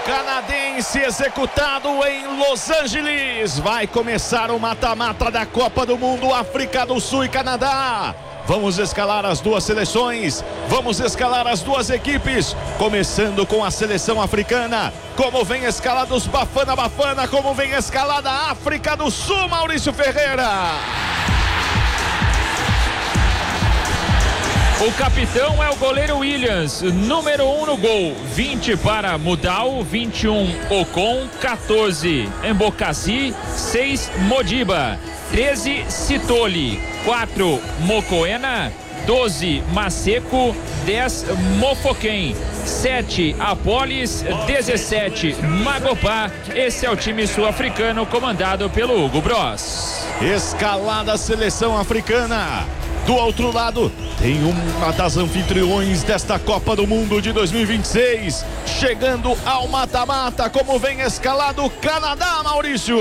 canadense executado em Los Angeles. Vai começar o mata-mata da Copa do Mundo, África do Sul e Canadá. Vamos escalar as duas seleções, vamos escalar as duas equipes, começando com a seleção africana. Como vem escalada os Bafana Bafana, como vem escalada a África do Sul, Maurício Ferreira. O capitão é o goleiro Williams, número 1 no gol, 20 para Mudau, 21 Ocon, 14 Embocassi, 6 Modiba, 13 Sitoli, 4 Mokoena, 12 Maseco, 10 Mofoken, 7 Apolis, 17 Magopá. Esse é o time sul-africano comandado pelo Hugo Bros. Escalada a seleção africana. Do outro lado, tem uma das anfitriões desta Copa do Mundo de 2026, chegando ao mata-mata, como vem escalado o Canadá, Maurício.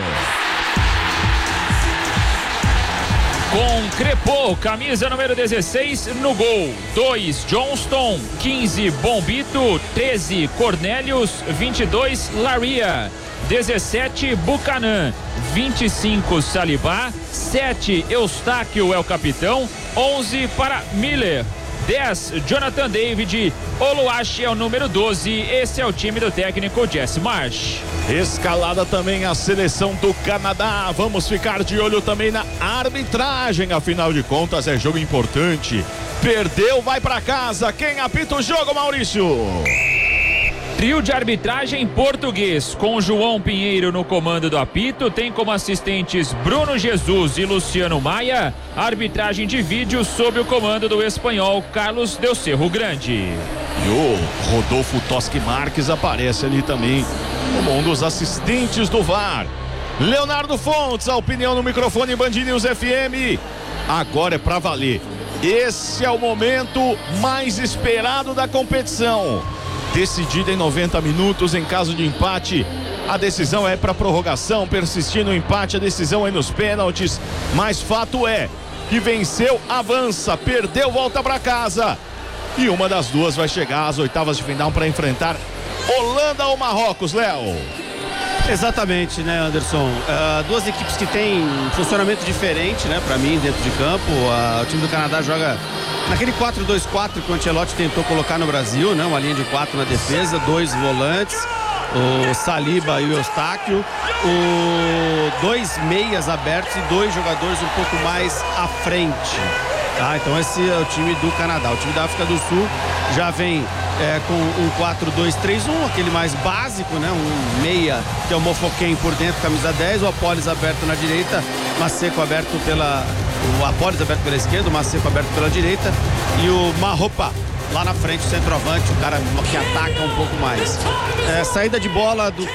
Com Crepô, camisa número 16 no gol, 2 Johnston, 15 Bombito, 13 Cornelius, 22 Laria, 17 Buchanan, 25 Salibá, 7 Eustáquio é o capitão, 11 para Miller, 10 Jonathan David, Oluache é o número 12. Esse é o time do técnico Jesse Marsh. Escalada também a seleção do Canadá. Vamos ficar de olho também na arbitragem, afinal de contas é jogo importante. Perdeu, vai para casa. Quem apita o jogo, Maurício? Trio de arbitragem português, com João Pinheiro no comando do apito, tem como assistentes Bruno Jesus e Luciano Maia. Arbitragem de vídeo sob o comando do espanhol Carlos Del Cerro Grande. E o Rodolfo Toschi Marques aparece ali também como um dos assistentes do VAR. Leonardo Fontes, a opinião no microfone Band News FM. Agora é pra valer. Esse é o momento mais esperado da competição. Decidida em 90 minutos, em caso de empate, a decisão é para prorrogação. Persistindo o empate, a decisão é nos pênaltis. Mas fato é que venceu, avança, perdeu, volta para casa. E uma das duas vai chegar às oitavas de final para enfrentar Holanda ou Marrocos, Léo. Exatamente, né, Anderson? Duas equipes que têm um funcionamento diferente, né, para mim, dentro de campo. O time do Canadá joga naquele 4-2-4 que o Ancelotti tentou colocar no Brasil, né? Uma linha de 4 na defesa, 2 volantes, o Saliba e o Eustáquio, dois meias abertos e 2 jogadores um pouco mais à frente. Tá? Então esse é o time do Canadá. O time da África do Sul já vem com um 4-2-3-1, aquele mais básico, né? Um meia que é o Mofoken por dentro, camisa 10, o Apolis aberto na direita, Maseco aberto o Apolis aberto pela esquerda, o Maseco aberto pela direita e o Marropa lá na frente, o centroavante, o cara que ataca um pouco mais. Saída de bola do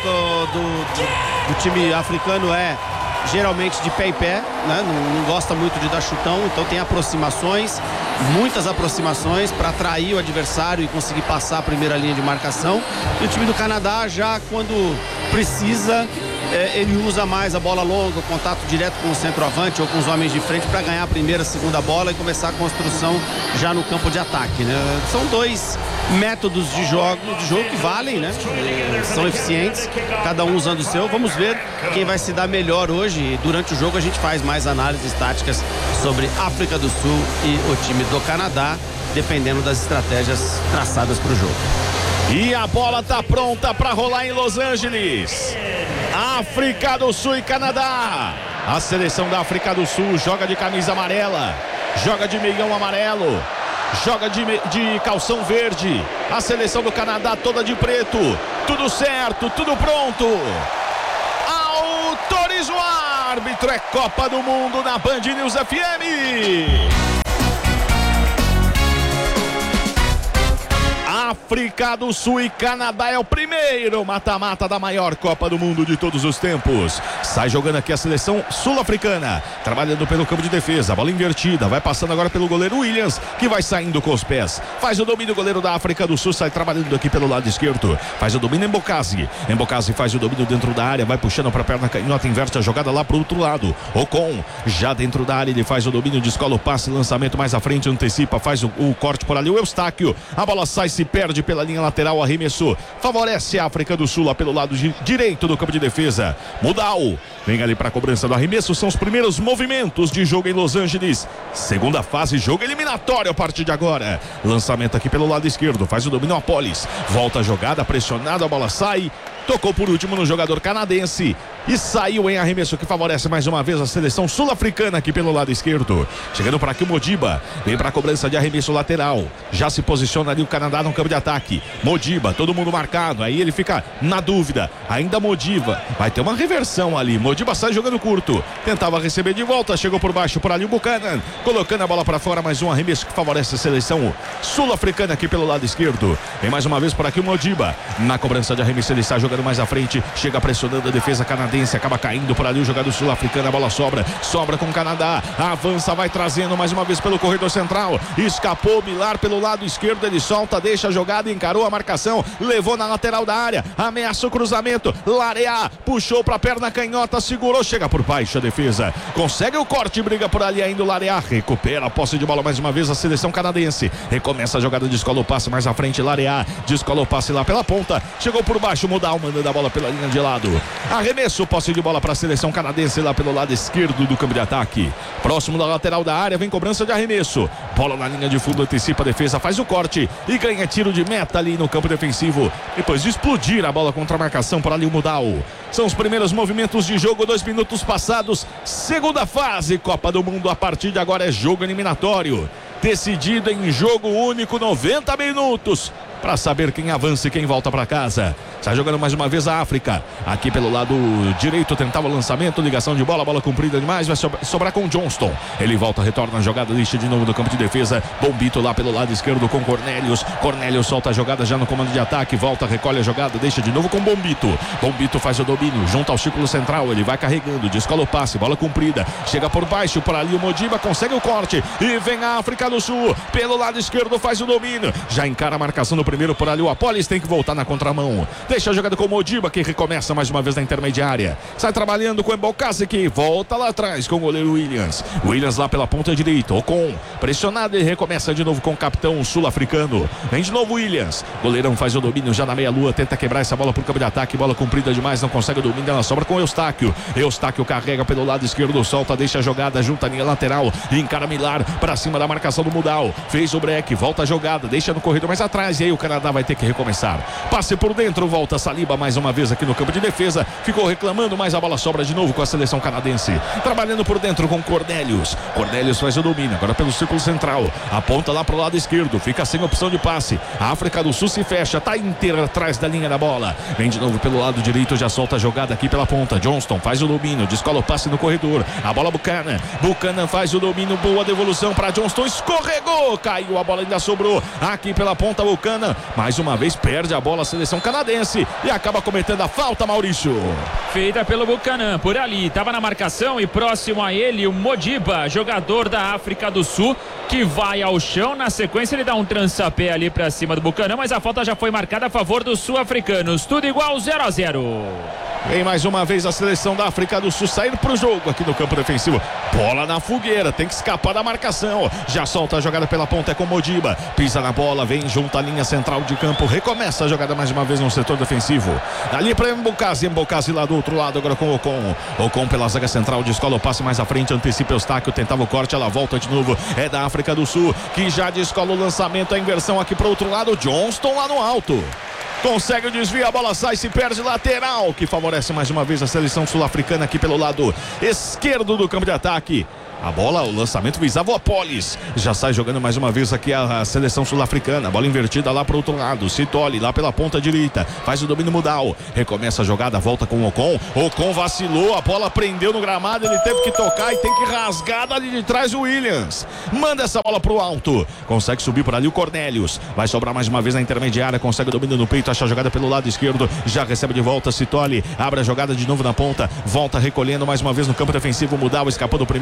time africano geralmente de pé em pé, né? Não gosta muito de dar chutão, então tem aproximações, muitas aproximações para atrair o adversário e conseguir passar a primeira linha de marcação. E o time do Canadá já quando precisa, ele usa mais a bola longa, o contato direto com o centroavante ou com os homens de frente para ganhar a primeira, segunda bola e começar a construção já no campo de ataque, né? São dois métodos de jogo que valem, né? São eficientes, cada um usando o seu. Vamos ver quem vai se dar melhor hoje. Durante o jogo a gente faz mais análises táticas sobre África do Sul e o time do Canadá, dependendo das estratégias traçadas para o jogo. E a bola tá pronta para rolar em Los Angeles. África do Sul e Canadá. A seleção da África do Sul joga de camisa amarela, joga de meião amarelo, joga de calção verde. A seleção do Canadá toda de preto. Tudo certo, tudo pronto. Autoriza o árbitro. É Copa do Mundo na Band News FM. África do Sul e Canadá é o primeiro mata-mata da maior Copa do Mundo de todos os tempos. Sai jogando aqui a seleção sul-africana, trabalhando pelo campo de defesa, bola invertida, vai passando agora pelo goleiro Williams, que vai saindo com os pés, faz o domínio, o goleiro da África do Sul sai trabalhando aqui pelo lado esquerdo, faz o domínio Embocassi faz o domínio dentro da área, vai puxando para a perna canhota, inverte a jogada lá pro outro lado. Ocon, já dentro da área, ele faz o domínio, descola o passe, lançamento mais à frente, antecipa, faz o corte por ali, o Eustáquio, a bola sai, se perde perde pela linha lateral, arremesso favorece a África do Sul lá pelo lado direito do campo de defesa. Mudal vem ali para a cobrança do arremesso, são os primeiros movimentos de jogo em Los Angeles, segunda fase, jogo eliminatório a partir de agora. Lançamento aqui pelo lado esquerdo, faz o domínio Apolis, volta a jogada, pressionado, a bola sai, tocou por último no jogador canadense e saiu em arremesso que favorece mais uma vez a seleção sul-africana aqui pelo lado esquerdo. Chegando para aqui o Modiba, vem para a cobrança de arremesso lateral, já se posiciona ali o Canadá no campo de ataque. Modiba, todo mundo marcado, aí ele fica na dúvida, ainda Modiba, vai ter uma reversão ali, Modiba sai jogando curto, tentava receber de volta, chegou por baixo por ali o Buchanan, colocando a bola para fora, mais um arremesso que favorece a seleção sul-africana aqui pelo lado esquerdo. Vem mais uma vez por aqui o Modiba, na cobrança de arremesso ele está jogando mais à frente, chega pressionando a defesa canadense, acaba caindo por ali o jogador sul-africano, a bola sobra com o Canadá, avança, vai trazendo mais uma vez pelo corredor central, escapou Millar pelo lado esquerdo, ele solta, deixa a jogada, encarou a marcação, levou na lateral da área, ameaça o cruzamento, Larea, puxou pra perna canhota, segurou, chega por baixo a defesa, consegue o corte, briga por ali ainda o Larea, recupera a posse de bola mais uma vez a seleção canadense, recomeça a jogada, descola o passe mais à frente, Larea, descola o passe lá pela ponta, chegou por baixo, Mudal mandando a bola pela linha de lado, arremesso, posse de bola para a seleção canadense lá pelo lado esquerdo do campo de ataque, próximo da lateral da área, vem cobrança de arremesso, bola na linha de fundo, antecipa a defesa, faz o corte e ganha tiro de meta ali no campo defensivo, depois de explodir a bola contra a marcação por ali o Mudal. São os primeiros movimentos de jogo, 2 minutos passados, segunda fase, Copa do Mundo, a partir de agora é jogo eliminatório, decidido em jogo único, 90 minutos, para saber quem avança e quem volta para casa. Está jogando mais uma vez a África, aqui pelo lado direito, tentava o lançamento, ligação de bola, bola comprida demais, vai sobrar com o Johnston, ele volta, retorna a jogada, deixa de novo no campo de defesa, Bombito lá pelo lado esquerdo com Cornelius solta a jogada já no comando de ataque, volta, recolhe a jogada, deixa de novo com Bombito faz o domínio, junto ao círculo central, ele vai carregando, descola o passe, bola comprida, chega por baixo, por ali o Modiba, consegue o corte, e vem a África do Sul, pelo lado esquerdo faz o domínio, já encara a marcação no primeiro por ali, o Apolis tem que voltar na contramão, deixa a jogada com o Modiba, que recomeça mais uma vez na intermediária, sai trabalhando com o Mbokasi, que volta lá atrás com o goleiro Williams lá pela ponta direita, Ocon pressionado e recomeça de novo com o capitão sul-africano, vem de novo Williams, goleirão faz o domínio já na meia-lua, tenta quebrar essa bola pro campo de ataque, bola comprida demais, não consegue o domínio, ela sobra com o Eustáquio carrega pelo lado esquerdo, solta, deixa a jogada, junta a linha lateral e encara Millar pra cima da marcação do Mudal, fez o break, volta a jogada, deixa no corredor mais atrás, e aí o Canadá vai ter que recomeçar, passe por dentro, volta Saliba mais uma vez aqui no campo de defesa, ficou reclamando, mas a bola sobra de novo com a seleção canadense, trabalhando por dentro com Cornelius faz o domínio, agora pelo círculo central, aponta lá pro lado esquerdo, fica sem opção de passe, a África do Sul se fecha, tá inteira atrás da linha da bola, vem de novo pelo lado direito, já solta a jogada aqui pela ponta, Johnston faz o domínio, descola o passe no corredor, a bola Buchanan faz o domínio, boa devolução para Johnston, escorregou, caiu, a bola ainda sobrou, aqui pela ponta Buchanan, mais uma vez perde a bola a seleção canadense e acaba cometendo a falta, Maurício. Feita pelo Buchanan, por ali, estava na marcação e próximo a ele o Modiba, jogador da África do Sul, que vai ao chão, na sequência ele dá um trançapé ali pra cima do Buchanan, mas a falta já foi marcada a favor dos sul-africanos, tudo igual, 0-0. Vem mais uma vez a seleção da África do Sul sair pro jogo aqui no campo defensivo, bola na fogueira, tem que escapar da marcação, já solta a jogada pela ponta, é com Modiba, pisa na bola, vem junto à linha central de campo, recomeça a jogada mais uma vez no setor defensivo, dali para Mbokasi lá do outro lado, agora com Ocon pela zaga central, descola o passe mais à frente, antecipa o Eustáquio, tentava o corte, ela volta de novo, é da África do Sul, que já descola o lançamento, a inversão aqui pro outro lado, Johnston lá no alto, consegue o desvio, a bola sai, se perde, lateral, que favorece mais uma vez a seleção sul-africana aqui pelo lado esquerdo do campo de ataque. A bola, o lançamento visava o Apolis, já sai jogando mais uma vez aqui a seleção sul-africana, bola invertida lá pro outro lado, Sitoli lá pela ponta direita, faz o domínio Mudal, recomeça a jogada, volta com o Ocon vacilou, a bola prendeu no gramado, ele teve que tocar e tem que rasgar dali de trás o Williams, manda essa bola pro alto, consegue subir por ali o Cornelius, vai sobrar mais uma vez na intermediária, consegue o domínio no peito, acha a jogada pelo lado esquerdo, já recebe de volta Sitoli, abre a jogada de novo na ponta, volta recolhendo mais uma vez no campo defensivo, Mudal escapou do primeiro, não do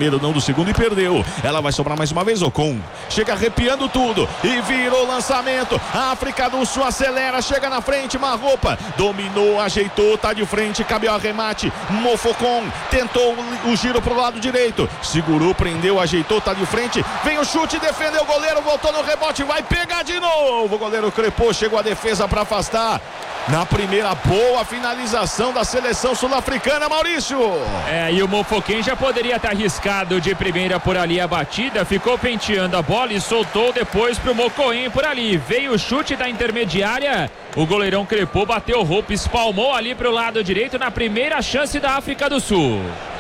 segundo e perdeu. Ela vai sobrar mais uma vez, Ocon. Chega arrepiando tudo e virou o lançamento. A África do Sul acelera, chega na frente, Marropa dominou, ajeitou, tá de frente, cabe o arremate. Mofocon tentou o giro pro lado direito, segurou, prendeu, ajeitou, tá de frente. Vem o chute, defendeu o goleiro, voltou no rebote, vai pegar de novo. O goleiro crepou, chegou a defesa para afastar. Na primeira boa finalização da seleção sul-africana, Maurício. E o Mofoquem já poderia ter arriscado de primeira por ali a batida, ficou penteando a bola e soltou depois pro Mocoen por ali. Veio o chute da intermediária, o goleirão crepou, bateu roupa, espalmou ali pro lado direito na primeira chance da África do Sul.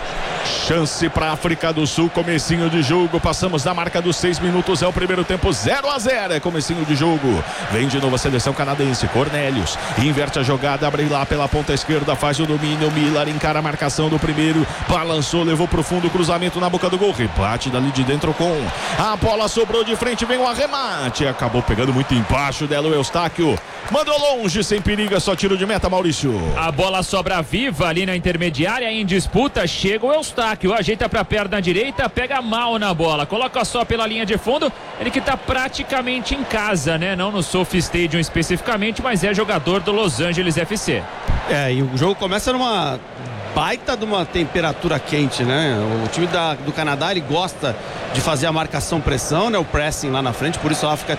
Chance para a África do Sul, comecinho de jogo, passamos da marca dos 6 minutos, é o primeiro tempo, 0-0, é comecinho de jogo. Vem de novo a seleção canadense, Cornelius inverte a jogada, abre lá pela ponta esquerda, faz o domínio, Miller encara a marcação do primeiro, balançou, levou pro fundo, cruzamento na boca do gol, rebate dali de dentro com a bola, sobrou de frente, vem o arremate, acabou pegando muito embaixo dela o Eustáquio, mandou longe, sem perigo, só tiro de meta, Maurício. A bola sobra viva ali na intermediária, em disputa, chega o Eustáquio, ajeita pra perna direita, pega mal na bola, coloca só pela linha de fundo, ele que tá praticamente em casa, né? Não no Sophie Stadium especificamente, mas é jogador do Los Angeles FC. E o jogo começa numa baita de uma temperatura quente, né? O time do Canadá, ele gosta de fazer a marcação-pressão, né? O pressing lá na frente, por isso a África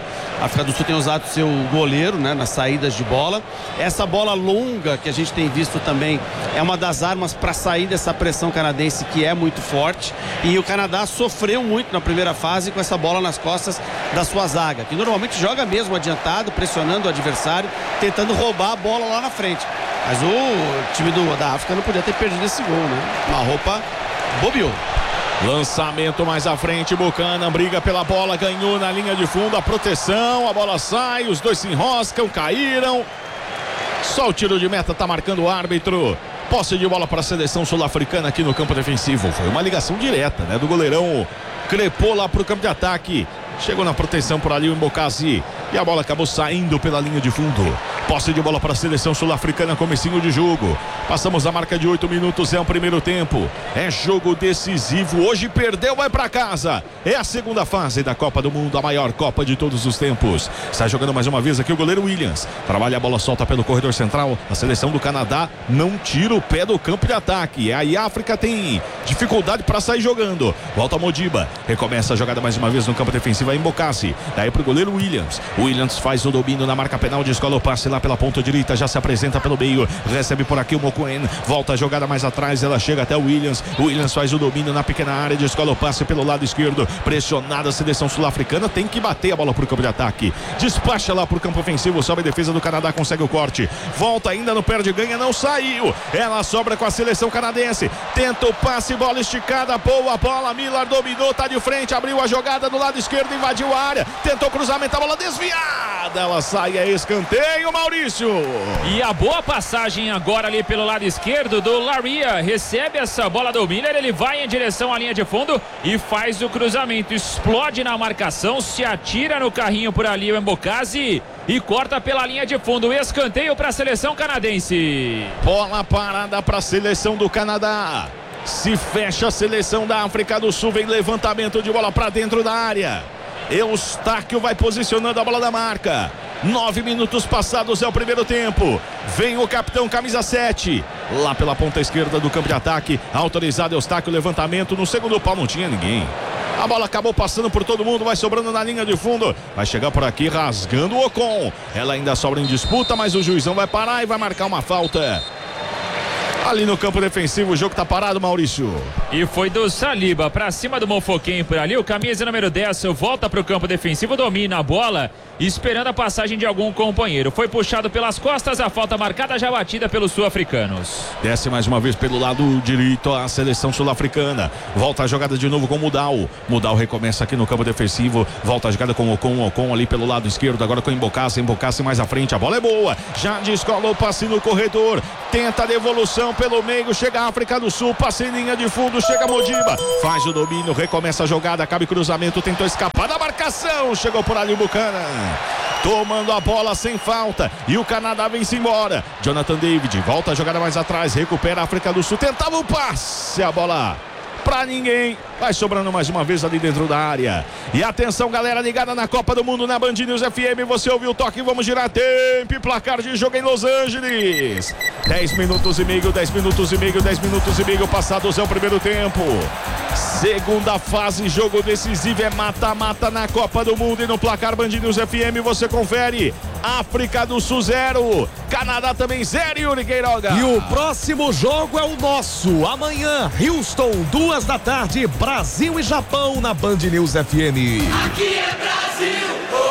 do Sul tem usado seu goleiro, né? Nas saídas de bola. Essa bola longa que a gente tem visto também é uma das armas para sair dessa pressão canadense que é muito forte, e o Canadá sofreu muito na primeira fase com essa bola nas costas da sua zaga, que normalmente joga mesmo adiantado, pressionando o adversário, tentando roubar a bola lá na frente. Mas o time da África não podia ter perdido esse gol, né? Marropa bobeou. Lançamento mais à frente, Buchanan briga pela bola, ganhou na linha de fundo, a proteção, a bola sai, os dois se enroscam, caíram. Só o tiro de meta tá marcando o árbitro. Posse de bola para a seleção sul-africana aqui no campo defensivo. Foi uma ligação direta, né? Do goleirão, crepou lá pro campo de ataque. Chegou na proteção por ali o Mbokasi e a bola acabou saindo pela linha de fundo. Posse de bola para a seleção sul-africana, comecinho de jogo. Passamos a marca de 8 minutos, é o primeiro tempo. É jogo decisivo. Hoje perdeu, vai para casa. É a segunda fase da Copa do Mundo, a maior Copa de todos os tempos. Está jogando mais uma vez aqui o goleiro Williams. Trabalha a bola, solta pelo corredor central. A seleção do Canadá não tira o pé do campo de ataque. Aí a África tem dificuldade para sair jogando. Volta a Modiba. Recomeça a jogada mais uma vez no campo defensivo. Em Mbokasi, daí pro goleiro Williams. Williams faz o domínio na marca penal, descola o passe lá pela ponta direita, já se apresenta pelo meio, recebe por aqui o Mokoen, volta a jogada mais atrás, ela chega até o Williams. Williams faz o domínio na pequena área, descola o passe pelo lado esquerdo, pressionada a seleção sul-africana, tem que bater a bola pro campo de ataque, despacha lá pro campo ofensivo, sobe a defesa do Canadá, consegue o corte, volta ainda no perde ganha, não saiu, ela sobra com a seleção canadense, tenta o passe, bola esticada, boa bola, Miller dominou, tá de frente, abriu a jogada do lado esquerdo, invadiu a área, tentou cruzamento, a bola desviada, ela sai, é escanteio, Maurício. E a boa passagem agora ali pelo lado esquerdo do Laria, recebe essa bola do Miller, ele vai em direção à linha de fundo e faz o cruzamento, explode na marcação, se atira no carrinho por ali o Mbokasi e corta pela linha de fundo, escanteio para a seleção canadense. Bola parada para a seleção do Canadá. Se fecha a seleção da África do Sul, vem levantamento de bola para dentro da área. Eustáquio vai posicionando a bola da marca. 9 minutos passados, é o primeiro tempo. Vem o capitão camisa 7 lá pela ponta esquerda do campo de ataque, autorizado Eustáquio, levantamento no segundo pau, não tinha ninguém. A bola acabou passando por todo mundo, vai sobrando na linha de fundo, vai chegar por aqui rasgando o Ocon. Ela ainda sobra em disputa, mas o juizão vai parar e vai marcar uma falta. Ali no campo defensivo, o jogo tá parado, Maurício. E foi do Saliba pra cima do Mofoquem por ali. O camisa número 10 volta pro campo defensivo, domina a bola, esperando a passagem de algum companheiro. Foi puxado pelas costas, a falta marcada já batida pelos sul-africanos. Desce mais uma vez pelo lado direito a seleção sul-africana. Volta a jogada de novo com o Mudal. Mudal recomeça aqui no campo defensivo. Volta a jogada com o Ocon ali pelo lado esquerdo. Agora com o Mbokasi mais à frente. A bola é boa. Já descolou o passe no corredor. Tenta a devolução pelo meio. Chega a África do Sul. Passe em linha de fundo. Chega a Modiba. Faz o domínio. Recomeça a jogada. Cabe cruzamento. Tentou escapar da marcação. Chegou por ali o Buchanan. Tomando a bola sem falta. E o Canadá vem-se embora. Jonathan David volta a jogada mais atrás. Recupera a África do Sul. Tentava o passe. A bola pra ninguém. Vai sobrando mais uma vez ali dentro da área. E atenção, galera ligada na Copa do Mundo na Band News FM. Você ouviu o toque, vamos girar tempo e placar de jogo em Los Angeles. 10 minutos e meio, 10 minutos e meio, 10 minutos e meio passados é o primeiro tempo. Segunda fase, jogo decisivo é mata-mata na Copa do Mundo. E no placar Band News FM você confere. África do Sul 0, Canadá também 0, Yuri Queiroga. E o próximo jogo é o nosso. Amanhã, Houston, 2 da tarde, Brasil e Japão na Band News FM. Aqui é Brasil.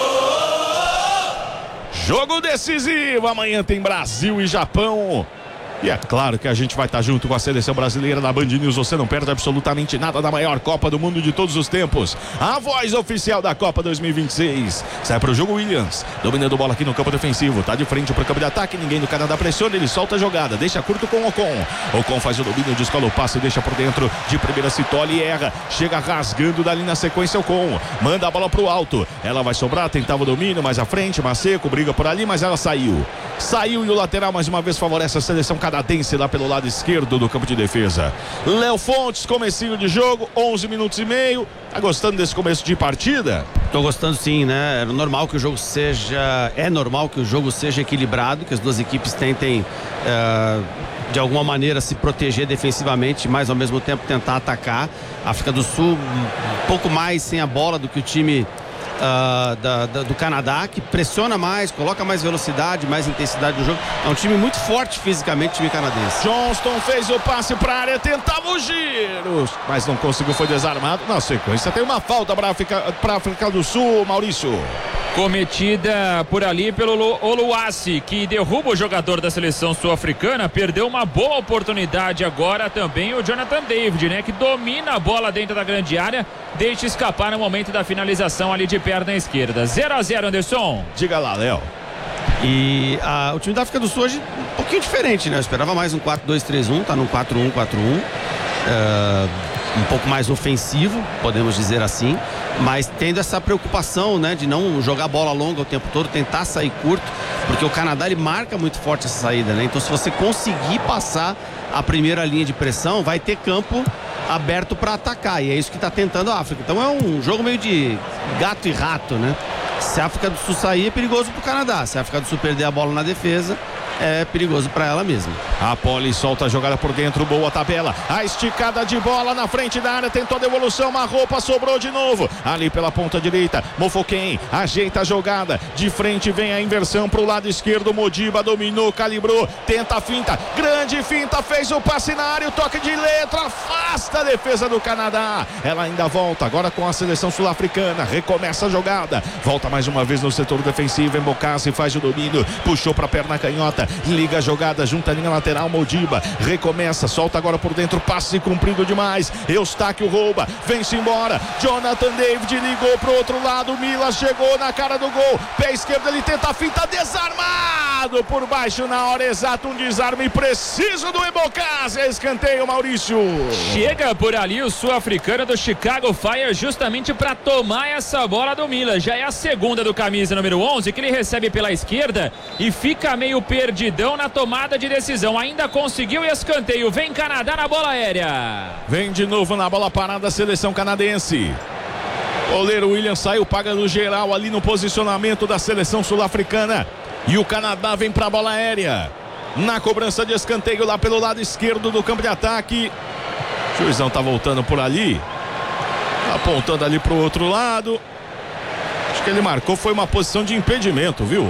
Jogo decisivo, amanhã tem Brasil e Japão. E é claro que a gente vai estar junto com a seleção brasileira da Band News. Você não perde absolutamente nada da maior Copa do Mundo de todos os tempos. A voz oficial da Copa 2026. Sai para o jogo Williams, dominando bola aqui no campo defensivo. Tá de frente para o campo de ataque. Ninguém do Canadá pressiona. Ele solta a jogada. Deixa curto com o Ocon. Ocon faz o domínio, descola o passe, deixa por dentro. De primeira se tolhe e erra. Chega rasgando dali na sequência Ocon. Manda a bola pro alto. Ela vai sobrar, tentava o domínio mais à frente. Maceco briga por ali, mas ela saiu. Saiu e o lateral mais uma vez favorece a seleção canadense lá pelo lado esquerdo do campo de defesa. Léo Fontes, comecinho de jogo, 11 minutos e meio. Tá gostando desse começo de partida? Tô gostando sim, né? É normal que o jogo seja equilibrado, que as duas equipes tentem de alguma maneira se proteger defensivamente, mas ao mesmo tempo tentar atacar. A África do Sul um pouco mais sem a bola do que o time do Canadá, que pressiona mais, coloca mais velocidade, mais intensidade no jogo. É um time muito forte fisicamente, o time canadense. Johnston fez o passe para a área, tentava o giro, mas não conseguiu, foi desarmado. Na sequência tem uma falta para a África do Sul, Maurício. Cometida por ali pelo Oluwasi, que derruba o jogador da seleção sul-africana. Perdeu uma boa oportunidade agora também o Jonathan David, né? Que domina a bola dentro da grande área, deixa escapar no momento da finalização ali de perna esquerda. 0-0, Anderson. Diga lá, Léo. E o time da África do Sul hoje um pouquinho diferente, né? Eu esperava mais um 4-2-3-1, tá num 4-1-4-1. Um pouco mais ofensivo, podemos dizer assim, mas tendo essa preocupação, né, de não jogar bola longa o tempo todo, tentar sair curto, porque o Canadá ele marca muito forte essa saída, né? Então se você conseguir passar a primeira linha de pressão, vai ter campo aberto para atacar, e é isso que está tentando a África. Então é um jogo meio de gato e rato, né? Se a África do Sul sair, é perigoso para o Canadá. Se a África do Sul perder a bola na defesa, é perigoso para ela mesma. A Poli solta a jogada por dentro, boa tabela. A esticada de bola na frente da área, tentou a devolução, uma roupa sobrou de novo. Ali pela ponta direita, Mofoken ajeita a jogada. De frente vem a inversão pro lado esquerdo. Modiba dominou, calibrou, tenta a finta. Grande finta, fez o passe na área, o toque de letra, afasta a defesa do Canadá. Ela ainda volta, agora com a seleção sul-africana. Recomeça a jogada, volta mais uma vez no setor defensivo. Embocassi faz o domínio, puxou pra perna canhota. Liga a jogada, junta a linha lateral, Modiba recomeça, solta agora por dentro, passe comprido demais, Eustáquio rouba, vem-se embora, Jonathan David ligou pro outro lado, Mila chegou na cara do gol, pé esquerdo, ele tenta a finta, desarmado por baixo na hora exata, um desarme preciso do Embocassi, escanteio, Maurício. Chega por ali o sul-africano do Chicago Fire justamente para tomar essa bola do Mila. Já é a segunda do camisa número 11 que ele recebe pela esquerda e fica meio perdidão na tomada de decisão. Ainda conseguiu escanteio. Vem Canadá na bola aérea. Vem de novo na bola parada a seleção canadense. Goleiro William saiu pagando geral ali no posicionamento da seleção sul-africana. E o Canadá vem para a bola aérea. Na cobrança de escanteio lá pelo lado esquerdo do campo de ataque. O juizão tá voltando por ali. Apontando ali pro outro lado. Acho que ele marcou, foi uma posição de impedimento, viu?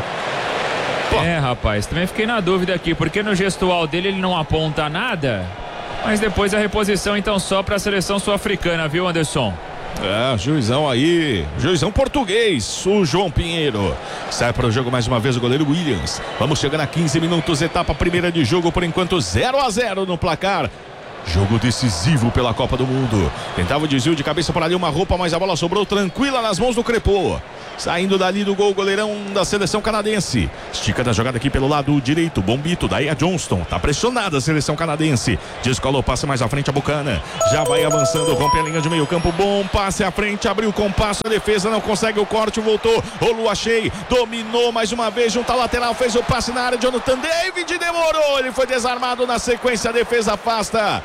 É, rapaz, também fiquei na dúvida aqui, porque no gestual dele ele não aponta nada, mas depois a reposição então só para a seleção sul-africana, viu, Anderson? Juizão aí, juizão português, o João Pinheiro. Sai para o jogo mais uma vez o goleiro Williams. Vamos chegando a 15 minutos, etapa primeira de jogo, por enquanto 0-0 no placar. Jogo decisivo pela Copa do Mundo. Tentava o desvio de cabeça por ali, uma roupa, mas a bola sobrou tranquila nas mãos do Crepô. Saindo dali do gol, goleirão da seleção canadense. Estica da jogada aqui pelo lado direito. Bombito, daí a Johnston. Tá pressionada a seleção canadense. Descolou, passe mais à frente a Buchanan. Já vai avançando, rompe a linha de meio campo. Bom passe à frente, abriu com passo. A defesa não consegue o corte, voltou. Oluwashei dominou mais uma vez, junto à lateral. Fez o passe na área. Jonathan David demorou. Ele foi desarmado na sequência. A defesa afasta.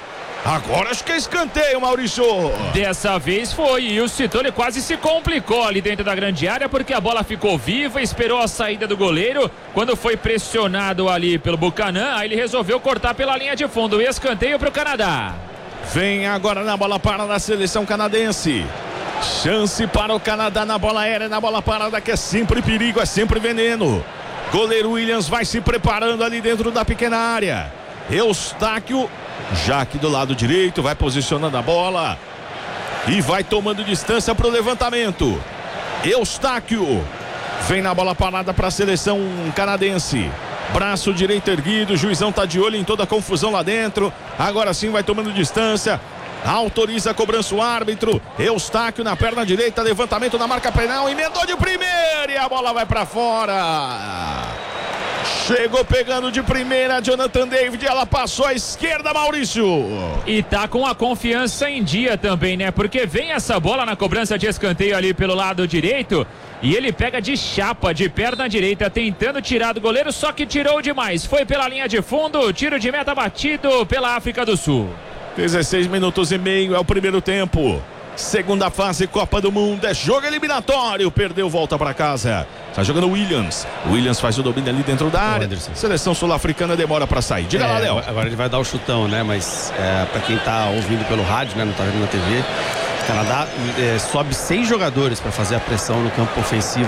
Agora acho que é escanteio, Maurício. Dessa vez foi, e o Citoli quase se complicou ali dentro da grande área, porque a bola ficou viva, esperou a saída do goleiro. Quando foi pressionado ali pelo Buchanan, aí ele resolveu cortar pela linha de fundo. E escanteio para o Canadá. Vem agora na bola parada da seleção canadense. Chance para o Canadá na bola aérea, na bola parada, que é sempre perigo, é sempre veneno. Goleiro Williams vai se preparando ali dentro da pequena área. Eustáquio, já aqui do lado direito, vai posicionando a bola e vai tomando distância para o levantamento. Eustáquio vem na bola parada para a seleção canadense. Braço direito erguido, o juizão tá de olho em toda a confusão lá dentro. Agora sim vai tomando distância. Autoriza a cobrança o árbitro. Eustáquio na perna direita, levantamento na marca penal, emendou de primeira e a bola vai para fora. Chegou pegando de primeira Jonathan David, ela passou à esquerda, Maurício. E tá com a confiança em dia também, né? Porque vem essa bola na cobrança de escanteio ali pelo lado direito e ele pega de chapa, de perna direita, tentando tirar do goleiro, só que tirou demais. Foi pela linha de fundo, tiro de meta batido pela África do Sul. 16 minutos e meio é o primeiro tempo. Segunda fase, Copa do Mundo, é jogo eliminatório. Perdeu, volta para casa. Tá jogando o Williams. O Williams faz o domínio ali dentro da área. Seleção sul-africana demora para sair. Diga lá, Léo. Agora ele vai dar o chutão, né? Mas para quem tá ouvindo pelo rádio, né? Não tá vendo na TV. O Canadá sobe 6 jogadores para fazer a pressão no campo ofensivo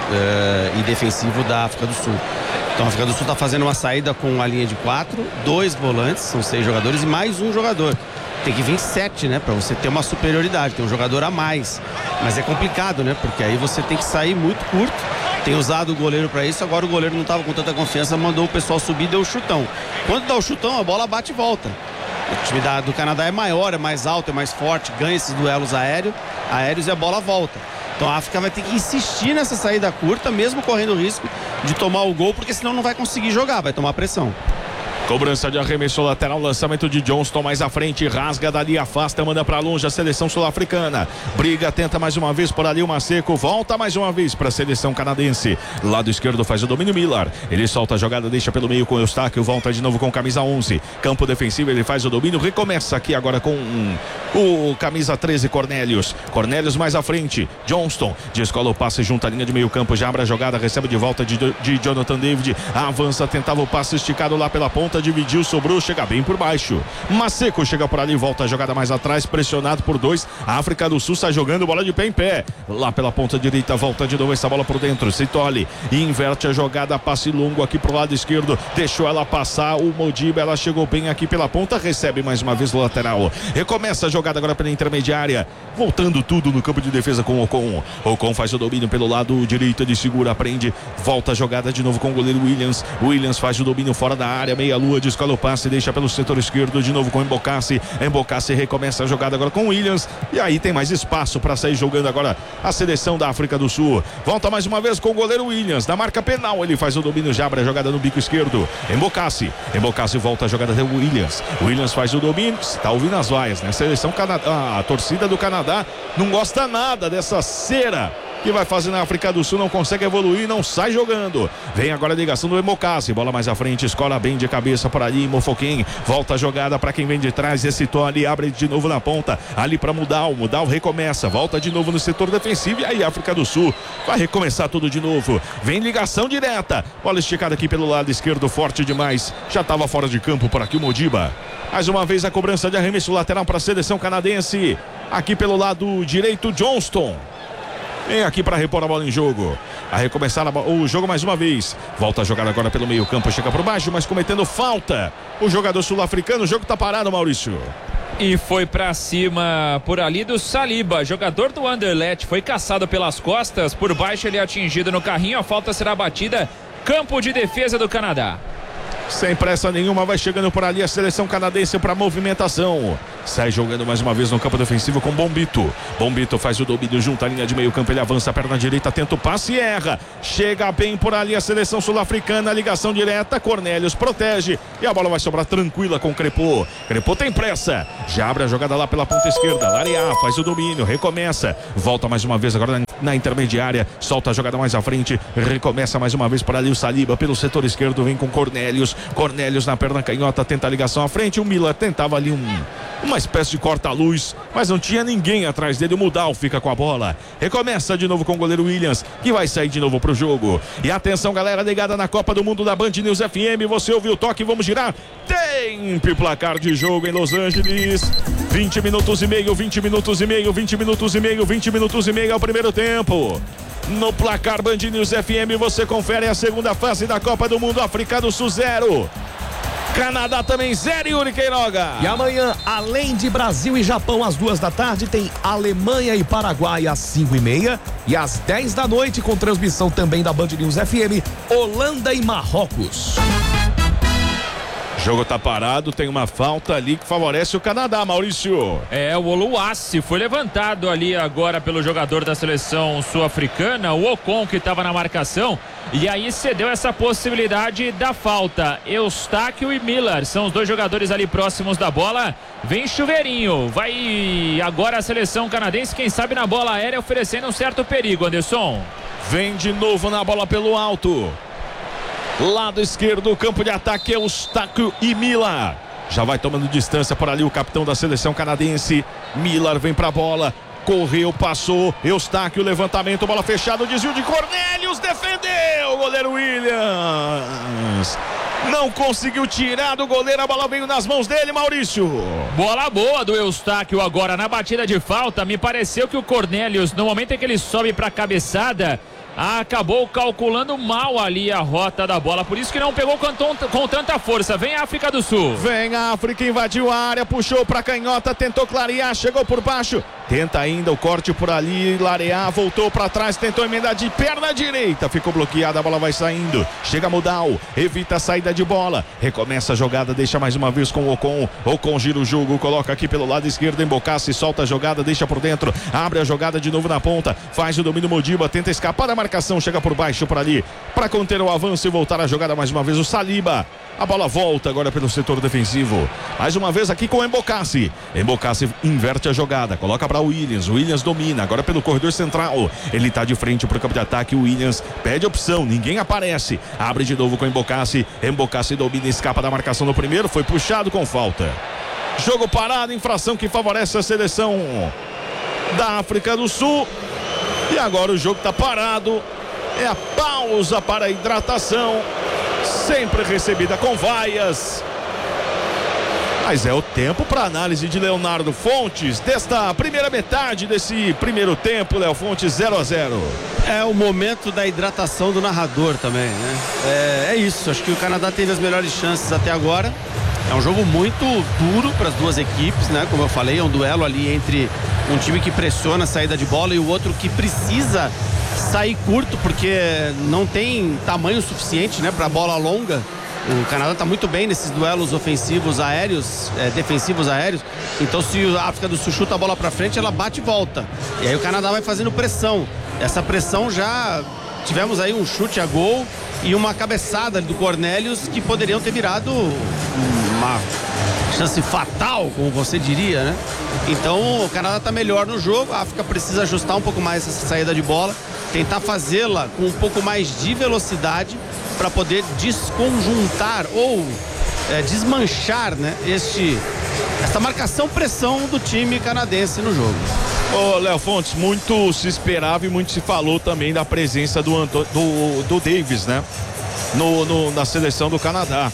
e defensivo da África do Sul. Então a África do Sul está fazendo uma saída com a linha de 4, 2 volantes, são 6 jogadores e mais um jogador. Tem que vir 7, né? Para você ter uma superioridade, tem um jogador a mais. Mas é complicado, né? Porque aí você tem que sair muito curto. Tem usado o goleiro para isso, agora o goleiro não estava com tanta confiança, mandou o pessoal subir e deu o chutão. Quando dá o chutão, a bola bate e volta. O time do Canadá é maior, é mais alto, é mais forte, ganha esses duelos aéreos e a bola volta. Então a África vai ter que insistir nessa saída curta, mesmo correndo o risco de tomar o gol, porque senão não vai conseguir jogar, vai tomar pressão. Cobrança de arremesso lateral, lançamento de Johnston mais à frente, rasga dali, afasta, manda para longe a seleção sul-africana. Briga, tenta mais uma vez por ali o Maceco, volta mais uma vez para a seleção canadense. Lado esquerdo faz o domínio Miller. Ele solta a jogada, deixa pelo meio com o Eustáquio, volta de novo com camisa 11. Campo defensivo, ele faz o domínio, recomeça aqui agora com o camisa 13, Cornelius. Cornelius mais à frente, Johnston descola o passe junto à linha de meio campo, já abre a jogada, recebe de volta de Jonathan David, avança, tentava o passe esticado lá pela ponta, dividiu, sobrou, chega bem por baixo. Maceco chega por ali, volta a jogada mais atrás, pressionado por 2. A África do Sul sai jogando bola de pé em pé. Lá pela ponta direita, volta de novo essa bola por dentro. Citoli inverte a jogada, passe longo aqui pro lado esquerdo. Deixou ela passar, o Modiba, ela chegou bem aqui pela ponta, recebe mais uma vez o lateral. Recomeça a jogada agora pela intermediária. Voltando tudo no campo de defesa com o Ocon. Ocon faz o domínio pelo lado direito, ele segura, prende. Volta a jogada de novo com o goleiro Williams. Williams faz o domínio fora da área, meia lua, descola o passe, deixa pelo setor esquerdo de novo com Embocassi. Embocassi recomeça a jogada agora com Williams e aí tem mais espaço para sair jogando agora a seleção da África do Sul. Volta mais uma vez com o goleiro Williams na marca penal, ele faz o domínio, já abre a jogada no bico esquerdo. Embocassi volta a jogada até o Williams. Williams faz o domínio, está ouvindo as vaias, né? A seleção a torcida do Canadá não gosta nada dessa cera que vai fazer na África do Sul, não consegue evoluir, não sai jogando. Vem agora a ligação do Embocassi, bola mais à frente, escola bem de cabeça por ali, Mofoquim, volta a jogada para quem vem de trás, esse ali, abre de novo na ponta, ali para Mudal recomeça, volta de novo no setor defensivo e aí a África do Sul vai recomeçar tudo de novo. Vem ligação direta, bola esticada aqui pelo lado esquerdo, forte demais, já estava fora de campo por aqui o Modiba. Mais uma vez a cobrança de arremesso lateral para a seleção canadense, aqui pelo lado direito, Johnston. Vem aqui para repor a bola em jogo. A recomeçar o jogo mais uma vez. Volta a jogar agora pelo meio campo. Chega por baixo, mas cometendo falta. O jogador sul-africano. O jogo tá parado, Maurício. E foi pra cima por ali do Saliba, jogador do Anderlecht. Foi caçado pelas costas. Por baixo ele é atingido no carrinho. A falta será batida. Campo de defesa do Canadá. Sem pressa nenhuma, vai chegando por ali a seleção canadense para movimentação. Sai jogando mais uma vez no campo defensivo com Bombito. Bombito faz o domínio junto à linha de meio campo. Ele avança a perna direita, tenta o passe e erra. Chega bem por ali a seleção sul-africana. Ligação direta. Cornelius protege. E a bola vai sobrar tranquila com Crepô. Crepô tem pressa. Já abre a jogada lá pela ponta esquerda. Lariá faz o domínio. Recomeça. Volta mais uma vez agora na intermediária, solta a jogada mais à frente, recomeça mais uma vez para ali o Saliba, pelo setor esquerdo, vem com Cornelius na perna canhota, tenta a ligação à frente, o Miller tentava ali uma espécie de corta-luz, mas não tinha ninguém atrás dele, o Mudal fica com a bola, recomeça de novo com o goleiro Williams, que vai sair de novo pro jogo, e atenção galera, ligada na Copa do Mundo da Band News FM, você ouviu o toque, vamos girar, tempo e placar de jogo em Los Angeles, 20 minutos e meio, 20 minutos e meio, 20 minutos e meio, 20 minutos e meio ao primeiro tempo. No placar Band News FM você confere a segunda fase da Copa do Mundo. África do Sul 0, Canadá também 0, Yuri Queiroga. E amanhã, além de Brasil e Japão às 2 da tarde, tem Alemanha e Paraguai às 5h30 e às 10 da noite, com transmissão também da Band News FM, Holanda e Marrocos. O jogo tá parado, tem uma falta ali que favorece o Canadá, Maurício. O Oluwasi foi levantado ali agora pelo jogador da seleção sul-africana, o Ocon, que estava na marcação, e aí cedeu essa possibilidade da falta. Eustáquio e Miller são os dois jogadores ali próximos da bola. Vem chuveirinho, vai agora a seleção canadense, quem sabe na bola aérea, oferecendo um certo perigo, Anderson. Vem de novo na bola pelo alto. Lado esquerdo, campo de ataque, Eustáquio e Miller. Já vai tomando distância por ali o capitão da seleção canadense. Miller vem pra bola, correu, passou. Eustáquio, levantamento, bola fechada, desvio de Cornelius, defendeu o goleiro Williams. Não conseguiu tirar do goleiro, a bola veio nas mãos dele, Maurício. Bola boa do Eustáquio agora na batida de falta. Me pareceu que o Cornelius, no momento em que ele sobe pra cabeçada, acabou calculando mal ali a rota da bola, por isso que não pegou com tanta força. Vem a África do Sul. Vem a África, invadiu a área, puxou pra canhota, tentou clarear, chegou por baixo, tenta ainda o corte por ali, Larear, voltou pra trás, tentou emendar de perna direita, ficou bloqueada, a bola vai saindo, chega Mudal, evita a saída de bola, recomeça a jogada, deixa mais uma vez com o Ocon gira o jogo, coloca aqui pelo lado esquerdo, Embocassi, solta a jogada, deixa por dentro, abre a jogada de novo na ponta, faz o domínio Modiba, tenta escapar da marcação, chega por baixo por ali, para conter o avanço e voltar a jogada mais uma vez o Saliba. A bola volta agora pelo setor defensivo. Mais uma vez aqui com o Embocassi. Embocassi inverte a jogada, coloca para o Williams. O Williams domina agora pelo corredor central. Ele tá de frente pro campo de ataque. O Williams pede opção, ninguém aparece. Abre de novo com o Embocassi. Embocassi domina, escapa da marcação no primeiro. Foi puxado com falta. Jogo parado, infração que favorece a seleção da África do Sul. E agora o jogo tá parado. É a pausa para a hidratação. Sempre recebida com vaias. Mas é o tempo para análise de Leonardo Fontes desta primeira metade desse primeiro tempo, Léo Fontes, 0-0. É o momento da hidratação do narrador também, né? É isso, acho que o Canadá teve as melhores chances até agora. É um jogo muito duro para as duas equipes, né? Como eu falei, é um duelo ali entre um time que pressiona a saída de bola e o outro que precisa sair curto porque não tem tamanho suficiente, né, para bola longa. O Canadá está muito bem nesses duelos ofensivos aéreos, defensivos aéreos. Então se a África do Sul chuta a bola para frente, ela bate e volta. E aí o Canadá vai fazendo pressão. Essa pressão já tivemos aí um chute a gol e uma cabeçada do Cornelius que poderiam ter virado uma chance fatal, como você diria, né? Então o Canadá está melhor no jogo, a África precisa ajustar um pouco mais essa saída de bola, tentar fazê-la com um pouco mais de velocidade para poder desconjuntar ou desmanchar, né, essa marcação-pressão do time canadense no jogo. Ô, Léo Fontes, muito se esperava e muito se falou também da presença do Davis, né? Na seleção do Canadá.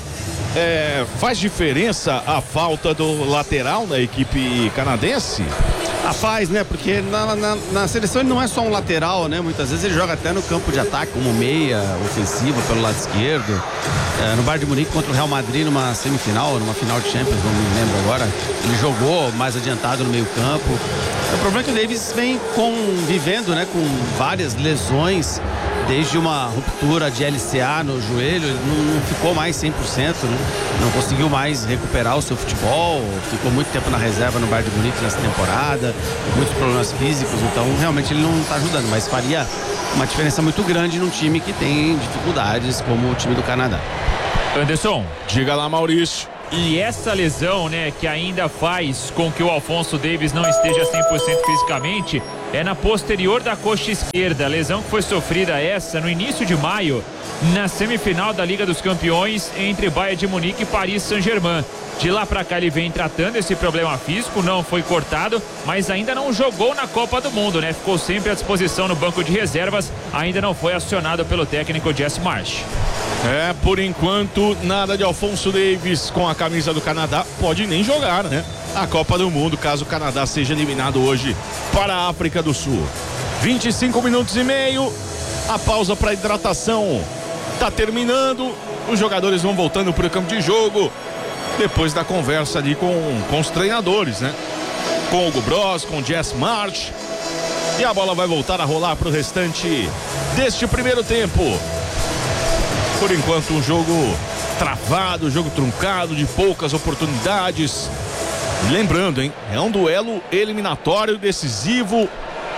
Faz diferença a falta do lateral na equipe canadense? Faz, né? Porque na seleção ele não é só um lateral, né? Muitas vezes ele joga até no campo de ataque, como meia ofensivo pelo lado esquerdo. No Bayern de Munique contra o Real Madrid numa semifinal, numa final de Champions, não me lembro agora. Ele jogou mais adiantado no meio campo. O problema é que o Davis vem convivendo, né, com várias lesões, desde uma ruptura de LCA no joelho, ele não ficou mais 100%, né? Não conseguiu mais recuperar o seu futebol, ficou muito tempo na reserva no Bayern de Munique nessa temporada, muitos problemas físicos, então realmente ele não está ajudando, mas faria uma diferença muito grande num time que tem dificuldades como o time do Canadá. Anderson, diga lá, Maurício. E essa lesão, né, que ainda faz com que o Alphonso Davies não esteja 100% fisicamente, é na posterior da coxa esquerda. A lesão que foi sofrida essa no início de maio, na semifinal da Liga dos Campeões entre Bayern de Munique e Paris Saint-Germain. De lá pra cá ele vem tratando esse problema físico, não foi cortado, mas ainda não jogou na Copa do Mundo, né? Ficou sempre à disposição no banco de reservas, ainda não foi acionado pelo técnico Jesse Marsch. Por enquanto, nada de Alphonso Davies com a camisa do Canadá, pode nem jogar, né? A Copa do Mundo, caso o Canadá seja eliminado hoje para a África do Sul. 25 minutos e meio, a pausa para hidratação tá terminando, os jogadores vão voltando para o campo de jogo, depois da conversa ali com os treinadores, né? Com o Hugo Broos, com o Jesse Marsch, e a bola vai voltar a rolar para o restante deste primeiro tempo. Por enquanto, um jogo travado, jogo truncado, de poucas oportunidades. Lembrando, hein? É um duelo eliminatório decisivo,